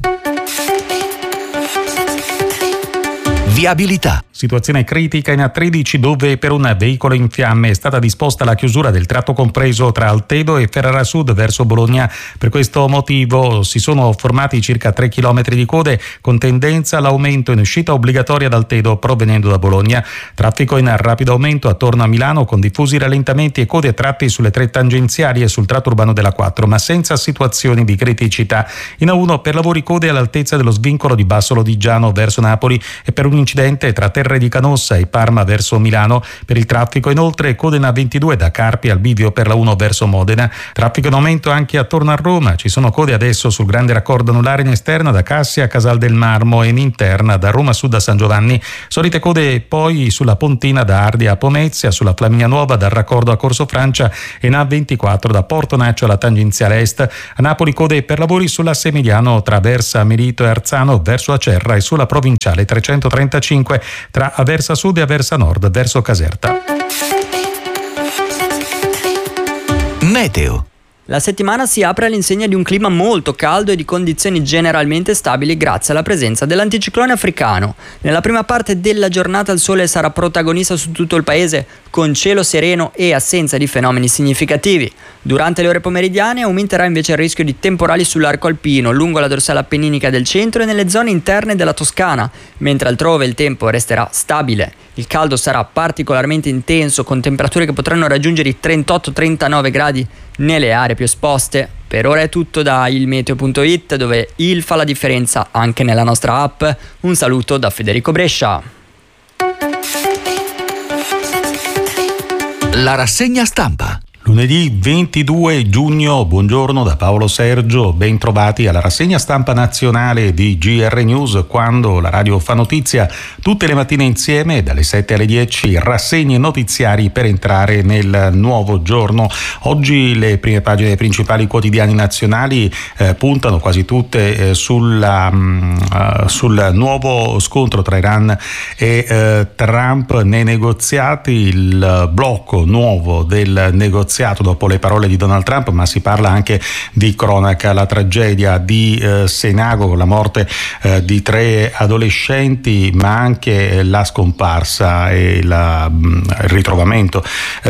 Viabilità. Situazione critica in A13 dove per un veicolo in fiamme è stata disposta la chiusura del tratto compreso tra Altedo e Ferrara Sud verso Bologna. Per questo motivo si sono formati circa 3 km di code con tendenza all'aumento in uscita obbligatoria da Altedo provenendo da Bologna. Traffico in rapido aumento attorno a Milano con diffusi rallentamenti e code a tratti sulle 3 tangenziali e sul tratto urbano della 4, ma senza situazioni di criticità. In A1 per lavori code all'altezza dello svincolo di Basso Lodigiano verso Napoli e per un incidente tra Terre di Canossa e Parma verso Milano. Per il traffico inoltre code in A22 da Carpi al bivio per la 1 verso Modena. Traffico in aumento anche attorno a Roma. Ci sono code adesso sul grande raccordo anulare in esterna da Cassia a Casal del Marmo e in interna da Roma Sud a San Giovanni. Solite code poi sulla Pontina da Ardea a Pomezia, sulla Flaminia Nuova dal raccordo a Corso Francia e in A24 da Porto Naccio alla tangenziale est. A Napoli code per lavori sull'asse Emiliano tra Versa Milito e Arzano verso Acerra e sulla provinciale 335 tra Aversa Sud e Aversa Nord verso Caserta. Meteo. La settimana si apre all'insegna di un clima molto caldo e di condizioni generalmente stabili grazie alla presenza dell'anticiclone africano. Nella prima parte della giornata il sole sarà protagonista su tutto il paese con cielo sereno e assenza di fenomeni significativi. Durante le ore pomeridiane aumenterà invece il rischio di temporali sull'arco alpino, lungo la dorsale appenninica del centro e nelle zone interne della Toscana, mentre altrove il tempo resterà stabile. Il caldo sarà particolarmente intenso con temperature che potranno raggiungere i 38-39 gradi nelle aree più esposte. Per ora è tutto da ilmeteo.it, dove il fa la differenza anche nella nostra app. Un saluto da Federico Brescia. La rassegna stampa. Lunedì 22 giugno, buongiorno da Paolo Sergio, ben trovati alla rassegna stampa nazionale di GR News, quando la radio fa notizia tutte le mattine insieme dalle 7 alle 10, rassegne notiziari per entrare nel nuovo giorno. Oggi le prime pagine dei principali quotidiani nazionali puntano quasi tutte sul nuovo scontro tra Iran e Trump nei negoziati, il blocco nuovo del negoziato negoziato dopo le parole di Donald Trump, ma si parla anche di cronaca. La tragedia di Senago con la morte di 3 adolescenti, ma anche la scomparsa e il ritrovamento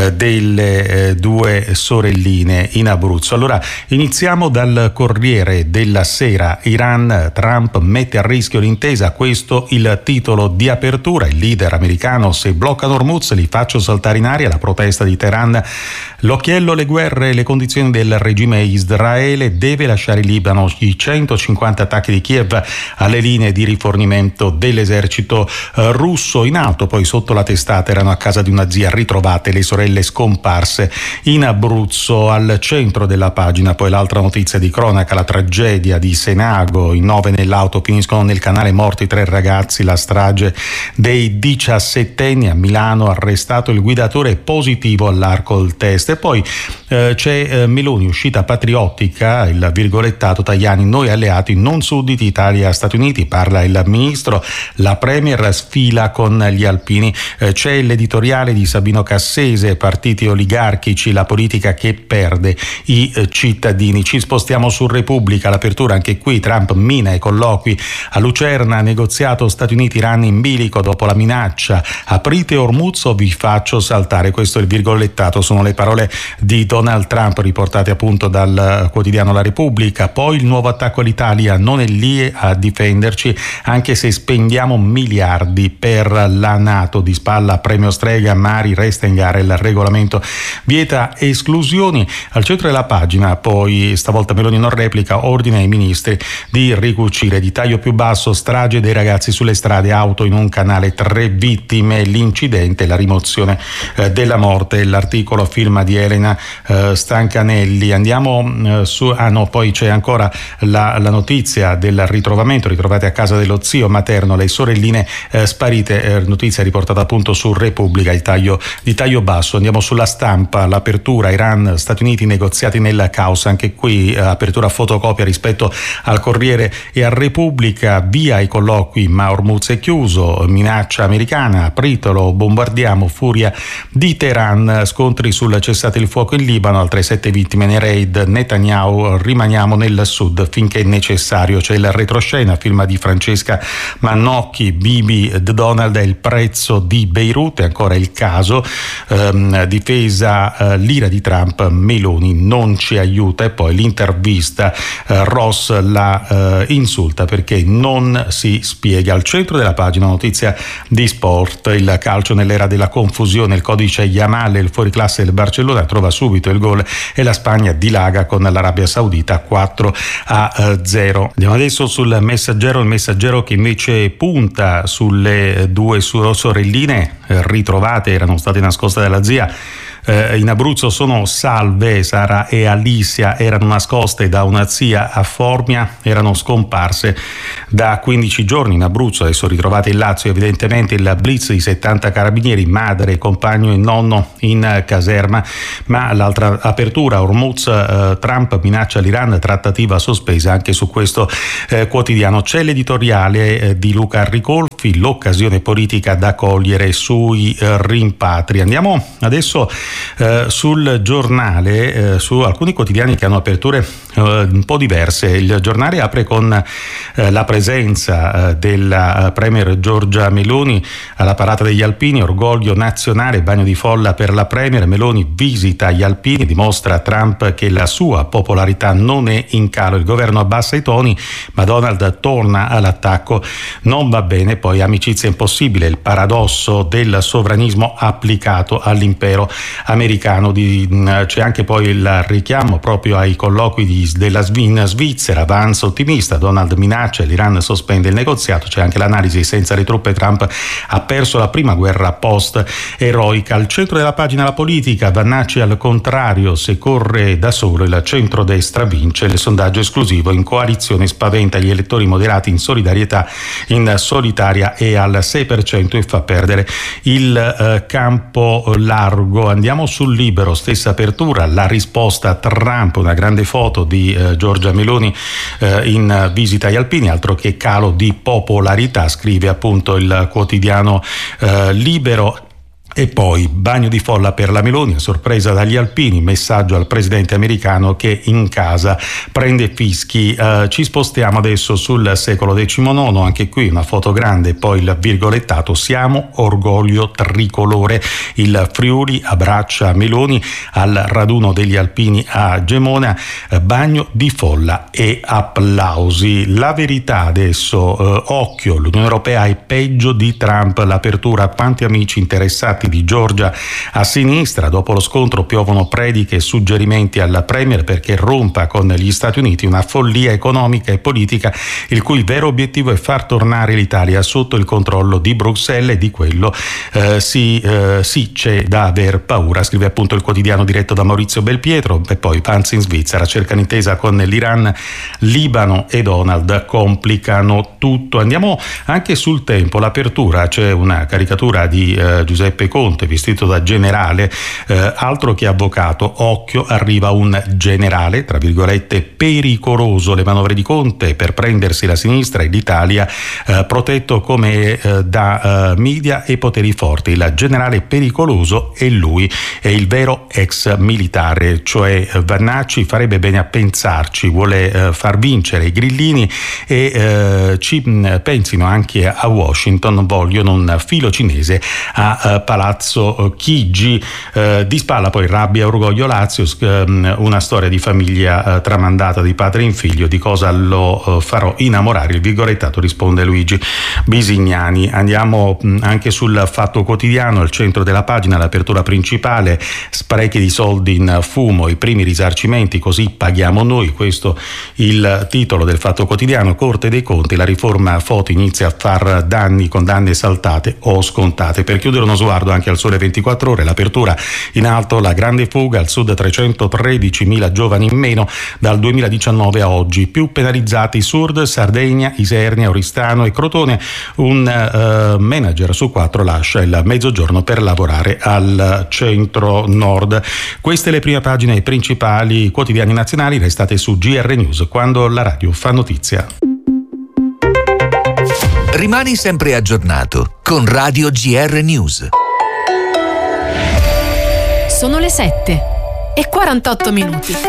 delle 2 sorelline in Abruzzo. Allora iniziamo dal Corriere della Sera. Iran, Trump mette a rischio l'intesa, questo il titolo di apertura. Il leader americano: se bloccano Hormuz li faccio saltare in aria. La protesta di Teheran, l'occhiello, le guerre, le condizioni del regime. Israele deve lasciare il Libano, i 150 attacchi di Kiev alle linee di rifornimento dell'esercito russo. In alto poi sotto la testata erano a casa di una zia ritrovate le sorelle scomparse in Abruzzo. Al centro della pagina poi l'altra notizia di cronaca, la tragedia di Senago, in 9 nell'auto finiscono nel canale, morti 3 ragazzi, la strage dei 17enni. A Milano arrestato il guidatore, positivo all'alcol test. E poi c'è Meloni, uscita patriottica, il virgolettato Tajani: noi alleati non sudditi, Italia Stati Uniti, parla il ministro. La premier sfila con gli alpini. C'è l'editoriale di Sabino Cassese, partiti oligarchici, la politica che perde i cittadini. Ci spostiamo su Repubblica, l'apertura anche qui, Trump mina i colloqui a Lucerna, negoziato Stati Uniti-Iran in bilico dopo la minaccia, aprite Hormuz o vi faccio saltare. Questo è il virgolettato, sono le parole di Donald Trump riportate appunto dal quotidiano La Repubblica. Poi il nuovo attacco all'Italia, non è lì a difenderci anche se spendiamo miliardi per la NATO. Di spalla premio Strega, Mari resta in gara il regolamento vieta esclusioni. Al centro della pagina poi stavolta Meloni non replica, ordine ai ministri di ricucire. Di taglio più basso, strage dei ragazzi sulle strade, auto in un canale, 3 vittime, l'incidente, la rimozione della morte. L'articolo firma di Elena Stancanelli. Andiamo su poi c'è ancora la notizia del ritrovamento, ritrovate a casa dello zio materno le sorelline sparite, notizia riportata appunto su Repubblica, di taglio basso. Andiamo sulla Stampa, l'apertura, Iran, Stati Uniti, negoziati nel caos, anche qui apertura fotocopia rispetto al Corriere e a Repubblica. Via i colloqui ma Hormuz è chiuso, minaccia americana, apritelo, bombardiamo, furia di Teheran, scontri sul cessate il fuoco in Libano, altre 7 vittime nei raid, Netanyahu, rimaniamo nel sud finché è necessario. C'è il retroscena, firma di Francesca Mannocchi, Bibi, Donald è il prezzo di Beirut, e ancora il caso, difesa l'ira di Trump, Meloni non ci aiuta. E poi l'intervista, Ross la insulta perché non si spiega. Al centro della pagina notizia di sport, il calcio nell'era della confusione, il codice Yamal, il fuoriclasse del Barcellona trova subito il gol e la Spagna dilaga con l'Arabia Saudita 4-0. Andiamo adesso sul Messaggero, il Messaggero che invece punta sulle 2 sorelline ritrovate, erano state nascoste dalla zia. In Abruzzo sono salve, Sara e Alicia erano nascoste da una zia a Formia, erano scomparse da 15 giorni in Abruzzo, adesso ritrovate in Lazio. Evidentemente il blitz di 70 carabinieri, madre, compagno e nonno in caserma. Ma l'altra apertura, Hormuz, Trump minaccia l'Iran, trattativa sospesa, anche su questo quotidiano. C'è l'editoriale di Luca Ricolfi, l'occasione politica da cogliere sui rimpatri. Andiamo adesso sul Giornale, su alcuni quotidiani che hanno aperture un po' diverse. Il Giornale apre con la presenza della premier Giorgia Meloni alla parata degli Alpini, orgoglio nazionale, bagno di folla per la premier. Meloni visita gli Alpini, dimostra a Trump che la sua popolarità non è in calo, il governo abbassa i toni ma Donald torna all'attacco, non va bene. Poi amicizia impossibile, il paradosso del sovranismo applicato all'impero americano. C'è anche poi il richiamo proprio ai colloqui della Svizzera, Vance ottimista, Donald minaccia, l'Iran sospende il negoziato. C'è anche l'analisi, senza le truppe Trump ha perso la prima guerra post eroica. Al centro della pagina la politica, Vannacci al contrario, se corre da solo il centrodestra vince, il sondaggio esclusivo in coalizione spaventa gli elettori moderati, in solidarietà in solitaria è al 6% e fa perdere il campo largo. Andiamo sul Libero, stessa apertura, la risposta a Trump, una grande foto di Giorgia Meloni in visita agli Alpini, altro che calo di popolarità, scrive appunto il quotidiano Libero. E poi bagno di folla per la Meloni, a sorpresa dagli alpini, messaggio al presidente americano che in casa prende fischi. Ci spostiamo adesso sul secolo XIX, anche qui una foto grande, poi il virgolettato: siamo orgoglio tricolore. Il Friuli abbraccia Meloni al raduno degli alpini a Gemona, bagno di folla e applausi. La verità adesso, occhio, l'Unione Europea è peggio di Trump, l'apertura a quanti amici interessati di Georgia a sinistra. Dopo lo scontro piovono prediche e suggerimenti al premier perché rompa con gli Stati Uniti, una follia economica e politica il cui vero obiettivo è far tornare l'Italia sotto il controllo di Bruxelles, e di quello sì c'è da aver paura, scrive appunto il quotidiano diretto da Maurizio Belpietro. E poi Panzi in Svizzera, cerca un'intesa con l'Iran, Libano e Donald complicano tutto. Andiamo anche sul Tempo, l'apertura, c'è una caricatura di Giuseppe Conte vestito da generale, altro che avvocato, occhio, arriva un generale, tra virgolette, pericoloso. Le manovre di Conte per prendersi la sinistra e l'Italia, protetto come da media e poteri forti. Il generale pericoloso e lui è il vero ex militare, cioè Vannacci farebbe bene a pensarci, vuole far vincere i grillini e ci pensino anche a Washington, vogliono un filo cinese a Palazzo Chigi. Di spalla poi rabbia e orgoglio Lazio, una storia di famiglia tramandata di padre in figlio, di cosa lo farò innamorare, il virgolettato, risponde Luigi Bisignani. Andiamo anche sul Fatto Quotidiano, al centro della pagina, l'apertura principale: sprechi di soldi in fumo, i primi risarcimenti, così paghiamo noi, questo il titolo del Fatto Quotidiano. Corte dei Conti, la riforma Foti inizia a far danni, condanne saltate o scontate. Per chiudere uno sguardo anche al Sole 24 Ore, l'apertura in alto: la grande fuga, al sud 313.000 giovani in meno dal 2019 a oggi, più penalizzati Sud, Sardegna, Isernia, Oristano e Crotone. Un manager su 4 lascia il mezzogiorno per lavorare al centro-nord. Queste le prime pagine ai principali quotidiani nazionali. Restate su GR News, quando la radio fa notizia. Rimani sempre aggiornato con Radio GR News. Sono le 7:48.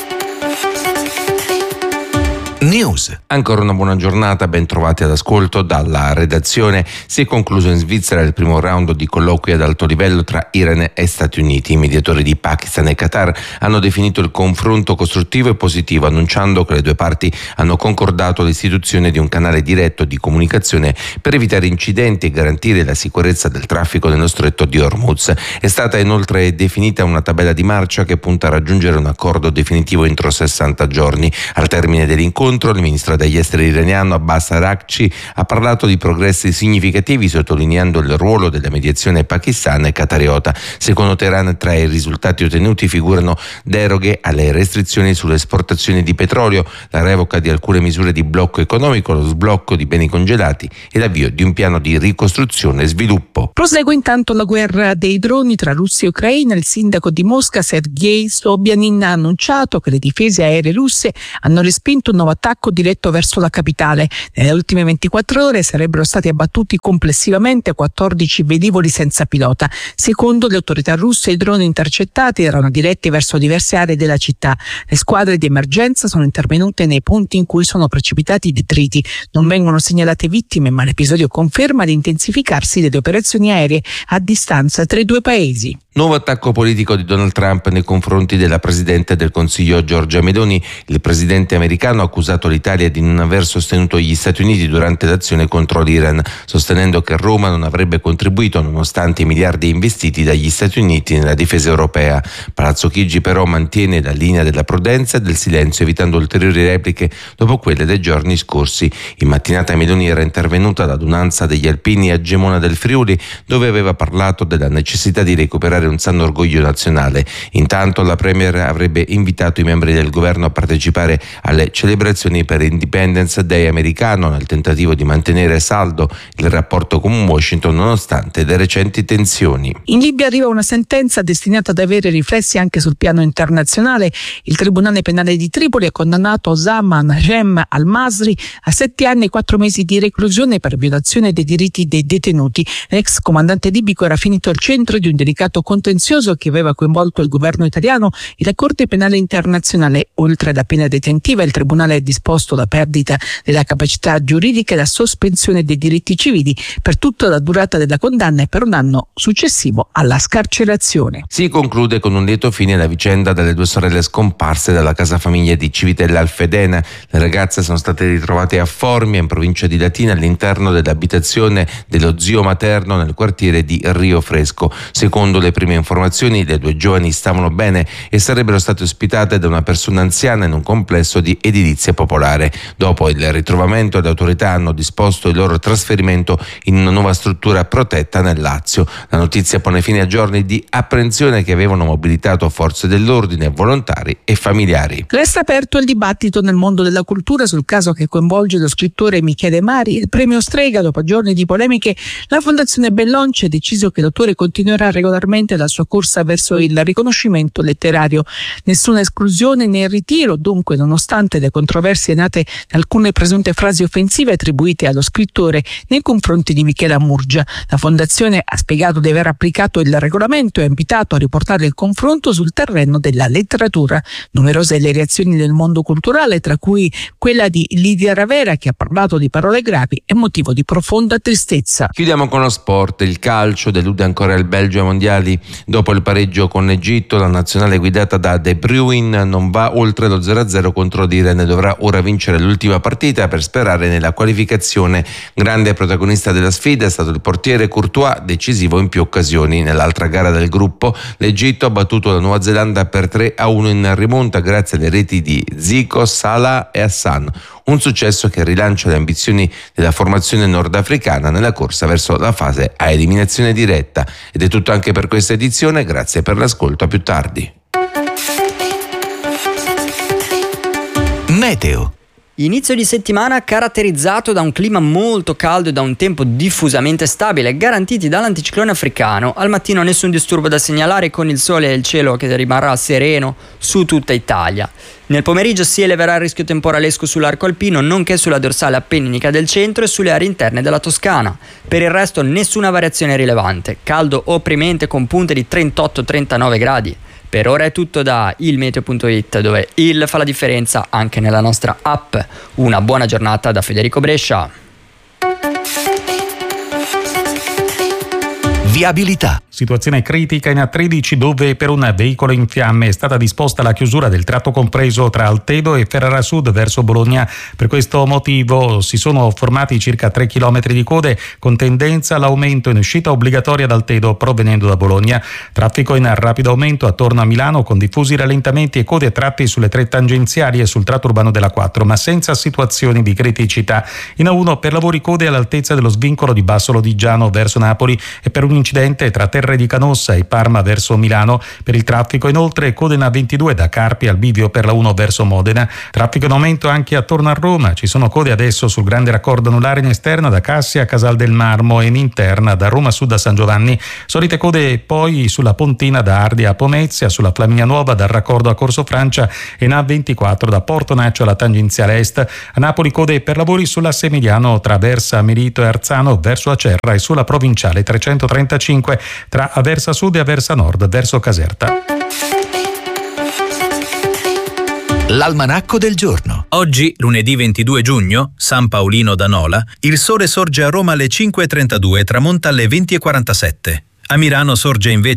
News. Ancora una buona giornata, ben trovati all'ascolto dalla redazione. Si è concluso in Svizzera il primo round di colloqui ad alto livello tra Iran e Stati Uniti. I mediatori di Pakistan e Qatar hanno definito il confronto costruttivo e positivo, annunciando che le due parti hanno concordato l'istituzione di un canale diretto di comunicazione per evitare incidenti e garantire la sicurezza del traffico nello stretto di Hormuz. È stata inoltre definita una tabella di marcia che punta a raggiungere un accordo definitivo entro 60 giorni. Al termine dell'incontro, il ministro degli esteri iraniano Abbas Araghchi ha parlato di progressi significativi, sottolineando il ruolo della mediazione pakistana e qatariota. Secondo Teheran, tra i risultati ottenuti figurano deroghe alle restrizioni sulle esportazioni di petrolio, la revoca di alcune misure di blocco economico, lo sblocco di beni congelati e l'avvio di un piano di ricostruzione e sviluppo. Prosegue intanto la guerra dei droni tra Russia e Ucraina. Il sindaco di Mosca, Sergei Sobyanin, ha annunciato che le difese aeree russe hanno respinto un nuovo attacco diretto verso la capitale. Nelle ultime 24 ore sarebbero stati abbattuti complessivamente 14 velivoli senza pilota. Secondo le autorità russe, i droni intercettati erano diretti verso diverse aree della città. Le squadre di emergenza sono intervenute nei punti in cui sono precipitati i detriti. Non vengono segnalate vittime, ma l'episodio conferma l'intensificarsi delle operazioni aeree a distanza tra i due paesi. Nuovo attacco politico di Donald Trump nei confronti della Presidente del Consiglio Giorgia Meloni. Il presidente americano ha accusato l'Italia di non aver sostenuto gli Stati Uniti durante l'azione contro l'Iran, sostenendo che Roma non avrebbe contribuito nonostante i miliardi investiti dagli Stati Uniti nella difesa europea. Palazzo Chigi però mantiene la linea della prudenza e del silenzio, evitando ulteriori repliche dopo quelle dei giorni scorsi. In mattinata Meloni era intervenuta all'adunanza degli alpini a Gemona del Friuli, dove aveva parlato della necessità di recuperare un sano orgoglio nazionale. Intanto la Premier avrebbe invitato i membri del governo a partecipare alle celebrazioni celebrazioni per Independence Day americano nel tentativo di mantenere saldo il rapporto con Washington nonostante le recenti tensioni. In Libia arriva una sentenza destinata ad avere riflessi anche sul piano internazionale. Il Tribunale Penale di Tripoli ha condannato Osama Najem al-Masri a 7 anni e 4 mesi di reclusione per violazione dei diritti dei detenuti. L'ex comandante libico era finito al centro di un delicato contenzioso che aveva coinvolto il governo italiano e la Corte Penale Internazionale. Oltre alla pena detentiva, il Tribunale ha disposto la perdita della capacità giuridica e la sospensione dei diritti civili per tutta la durata della condanna e per un anno successivo alla scarcerazione. Si conclude con un lieto fine la vicenda delle 2 sorelle scomparse dalla casa famiglia di Civitella Alfedena. Le ragazze sono state ritrovate a Formia, in provincia di Latina, all'interno dell'abitazione dello zio materno nel quartiere di Rio Fresco. Secondo le prime informazioni, le 2 giovani stavano bene e sarebbero state ospitate da una persona anziana in un complesso di edilizia popolare. Dopo il ritrovamento, le autorità hanno disposto il loro trasferimento in una nuova struttura protetta nel Lazio. La notizia pone fine a giorni di apprensione che avevano mobilitato forze dell'ordine, volontari e familiari. Resta aperto il dibattito nel mondo della cultura sul caso che coinvolge lo scrittore Michele Mari. Il premio Strega, dopo giorni di polemiche, la Fondazione Bellonci ha deciso che l'autore continuerà regolarmente la sua corsa verso il riconoscimento letterario. Nessuna esclusione né ritiro, dunque, nonostante le controversie nate da alcune presunte frasi offensive attribuite allo scrittore nei confronti di Michela Murgia. La Fondazione ha spiegato di aver applicato il regolamento e ha invitato a riportare il confronto sul terreno della letteratura. Numerose le reazioni del mondo culturale, tra cui quella di Lidia Ravera, che ha parlato di parole gravi e motivo di profonda tristezza. Chiudiamo con lo sport. Il calcio delude ancora il Belgio ai mondiali. Dopo il pareggio con l'Egitto, la nazionale guidata da De Bruyne non va oltre lo 0-0 contro l'Iran e dovrà ora vincere l'ultima partita per sperare nella qualificazione. Grande protagonista della sfida è stato il portiere Courtois, decisivo in più occasioni. Nell'altra gara del gruppo, l'Egitto ha battuto la Nuova Zelanda per 3-1 in rimonta grazie alle reti di Zico, Salah e Hassan. Un successo che rilancia le ambizioni della formazione nordafricana nella corsa verso la fase a eliminazione diretta. Ed è tutto anche per questa edizione, grazie per l'ascolto, a più tardi. Meteo. Inizio di settimana caratterizzato da un clima molto caldo e da un tempo diffusamente stabile, garantiti dall'anticiclone africano. Al mattino nessun disturbo da segnalare, con il sole e il cielo che rimarrà sereno su tutta Italia. Nel pomeriggio si eleverà il rischio temporalesco sull'arco alpino, nonché sulla dorsale appenninica del centro e sulle aree interne della Toscana. Per il resto nessuna variazione rilevante. Caldo opprimente con punte di 38-39 gradi. Per ora è tutto da ilmeteo.it, dove il fa la differenza anche nella nostra app. Una buona giornata da Federico Brescia. Viabilità. Situazione critica in A13, dove per un veicolo in fiamme è stata disposta la chiusura del tratto compreso tra Altedo e Ferrara Sud verso Bologna. Per questo motivo si sono formati circa 3 chilometri di code, con tendenza all'aumento in uscita obbligatoria da Altedo provenendo da Bologna. Traffico in rapido aumento attorno a Milano, con diffusi rallentamenti e code a tratti sulle 3 tangenziali e sul tratto urbano della 4, ma senza situazioni di criticità. In A1 per lavori code all'altezza dello svincolo di Basso Lodigiano verso Napoli e per un incidente tra Terre di Canossa e Parma verso Milano. Per il traffico inoltre code in A22 da Carpi al bivio per la 1 verso Modena. Traffico in aumento anche attorno a Roma. Ci sono code adesso sul grande raccordo anulare in esterna da Cassia a Casal del Marmo e in interna da Roma Sud a San Giovanni. Solite code poi sulla Pontina da Ardea a Pomezia, sulla Flaminia Nuova dal raccordo a Corso Francia e in A24 da Porto Naccio alla tangenziale est. A Napoli code per lavori sull'asse Emiliano tra Versa Merito e Arzano verso Acerra e sulla provinciale 335 tra Aversa Sud e Aversa Nord verso Caserta. L'almanacco del giorno. Oggi, lunedì 22 giugno, San Paolino da Nola, il sole sorge a Roma alle 5:32 e tramonta alle 20:47. A Milano sorge invece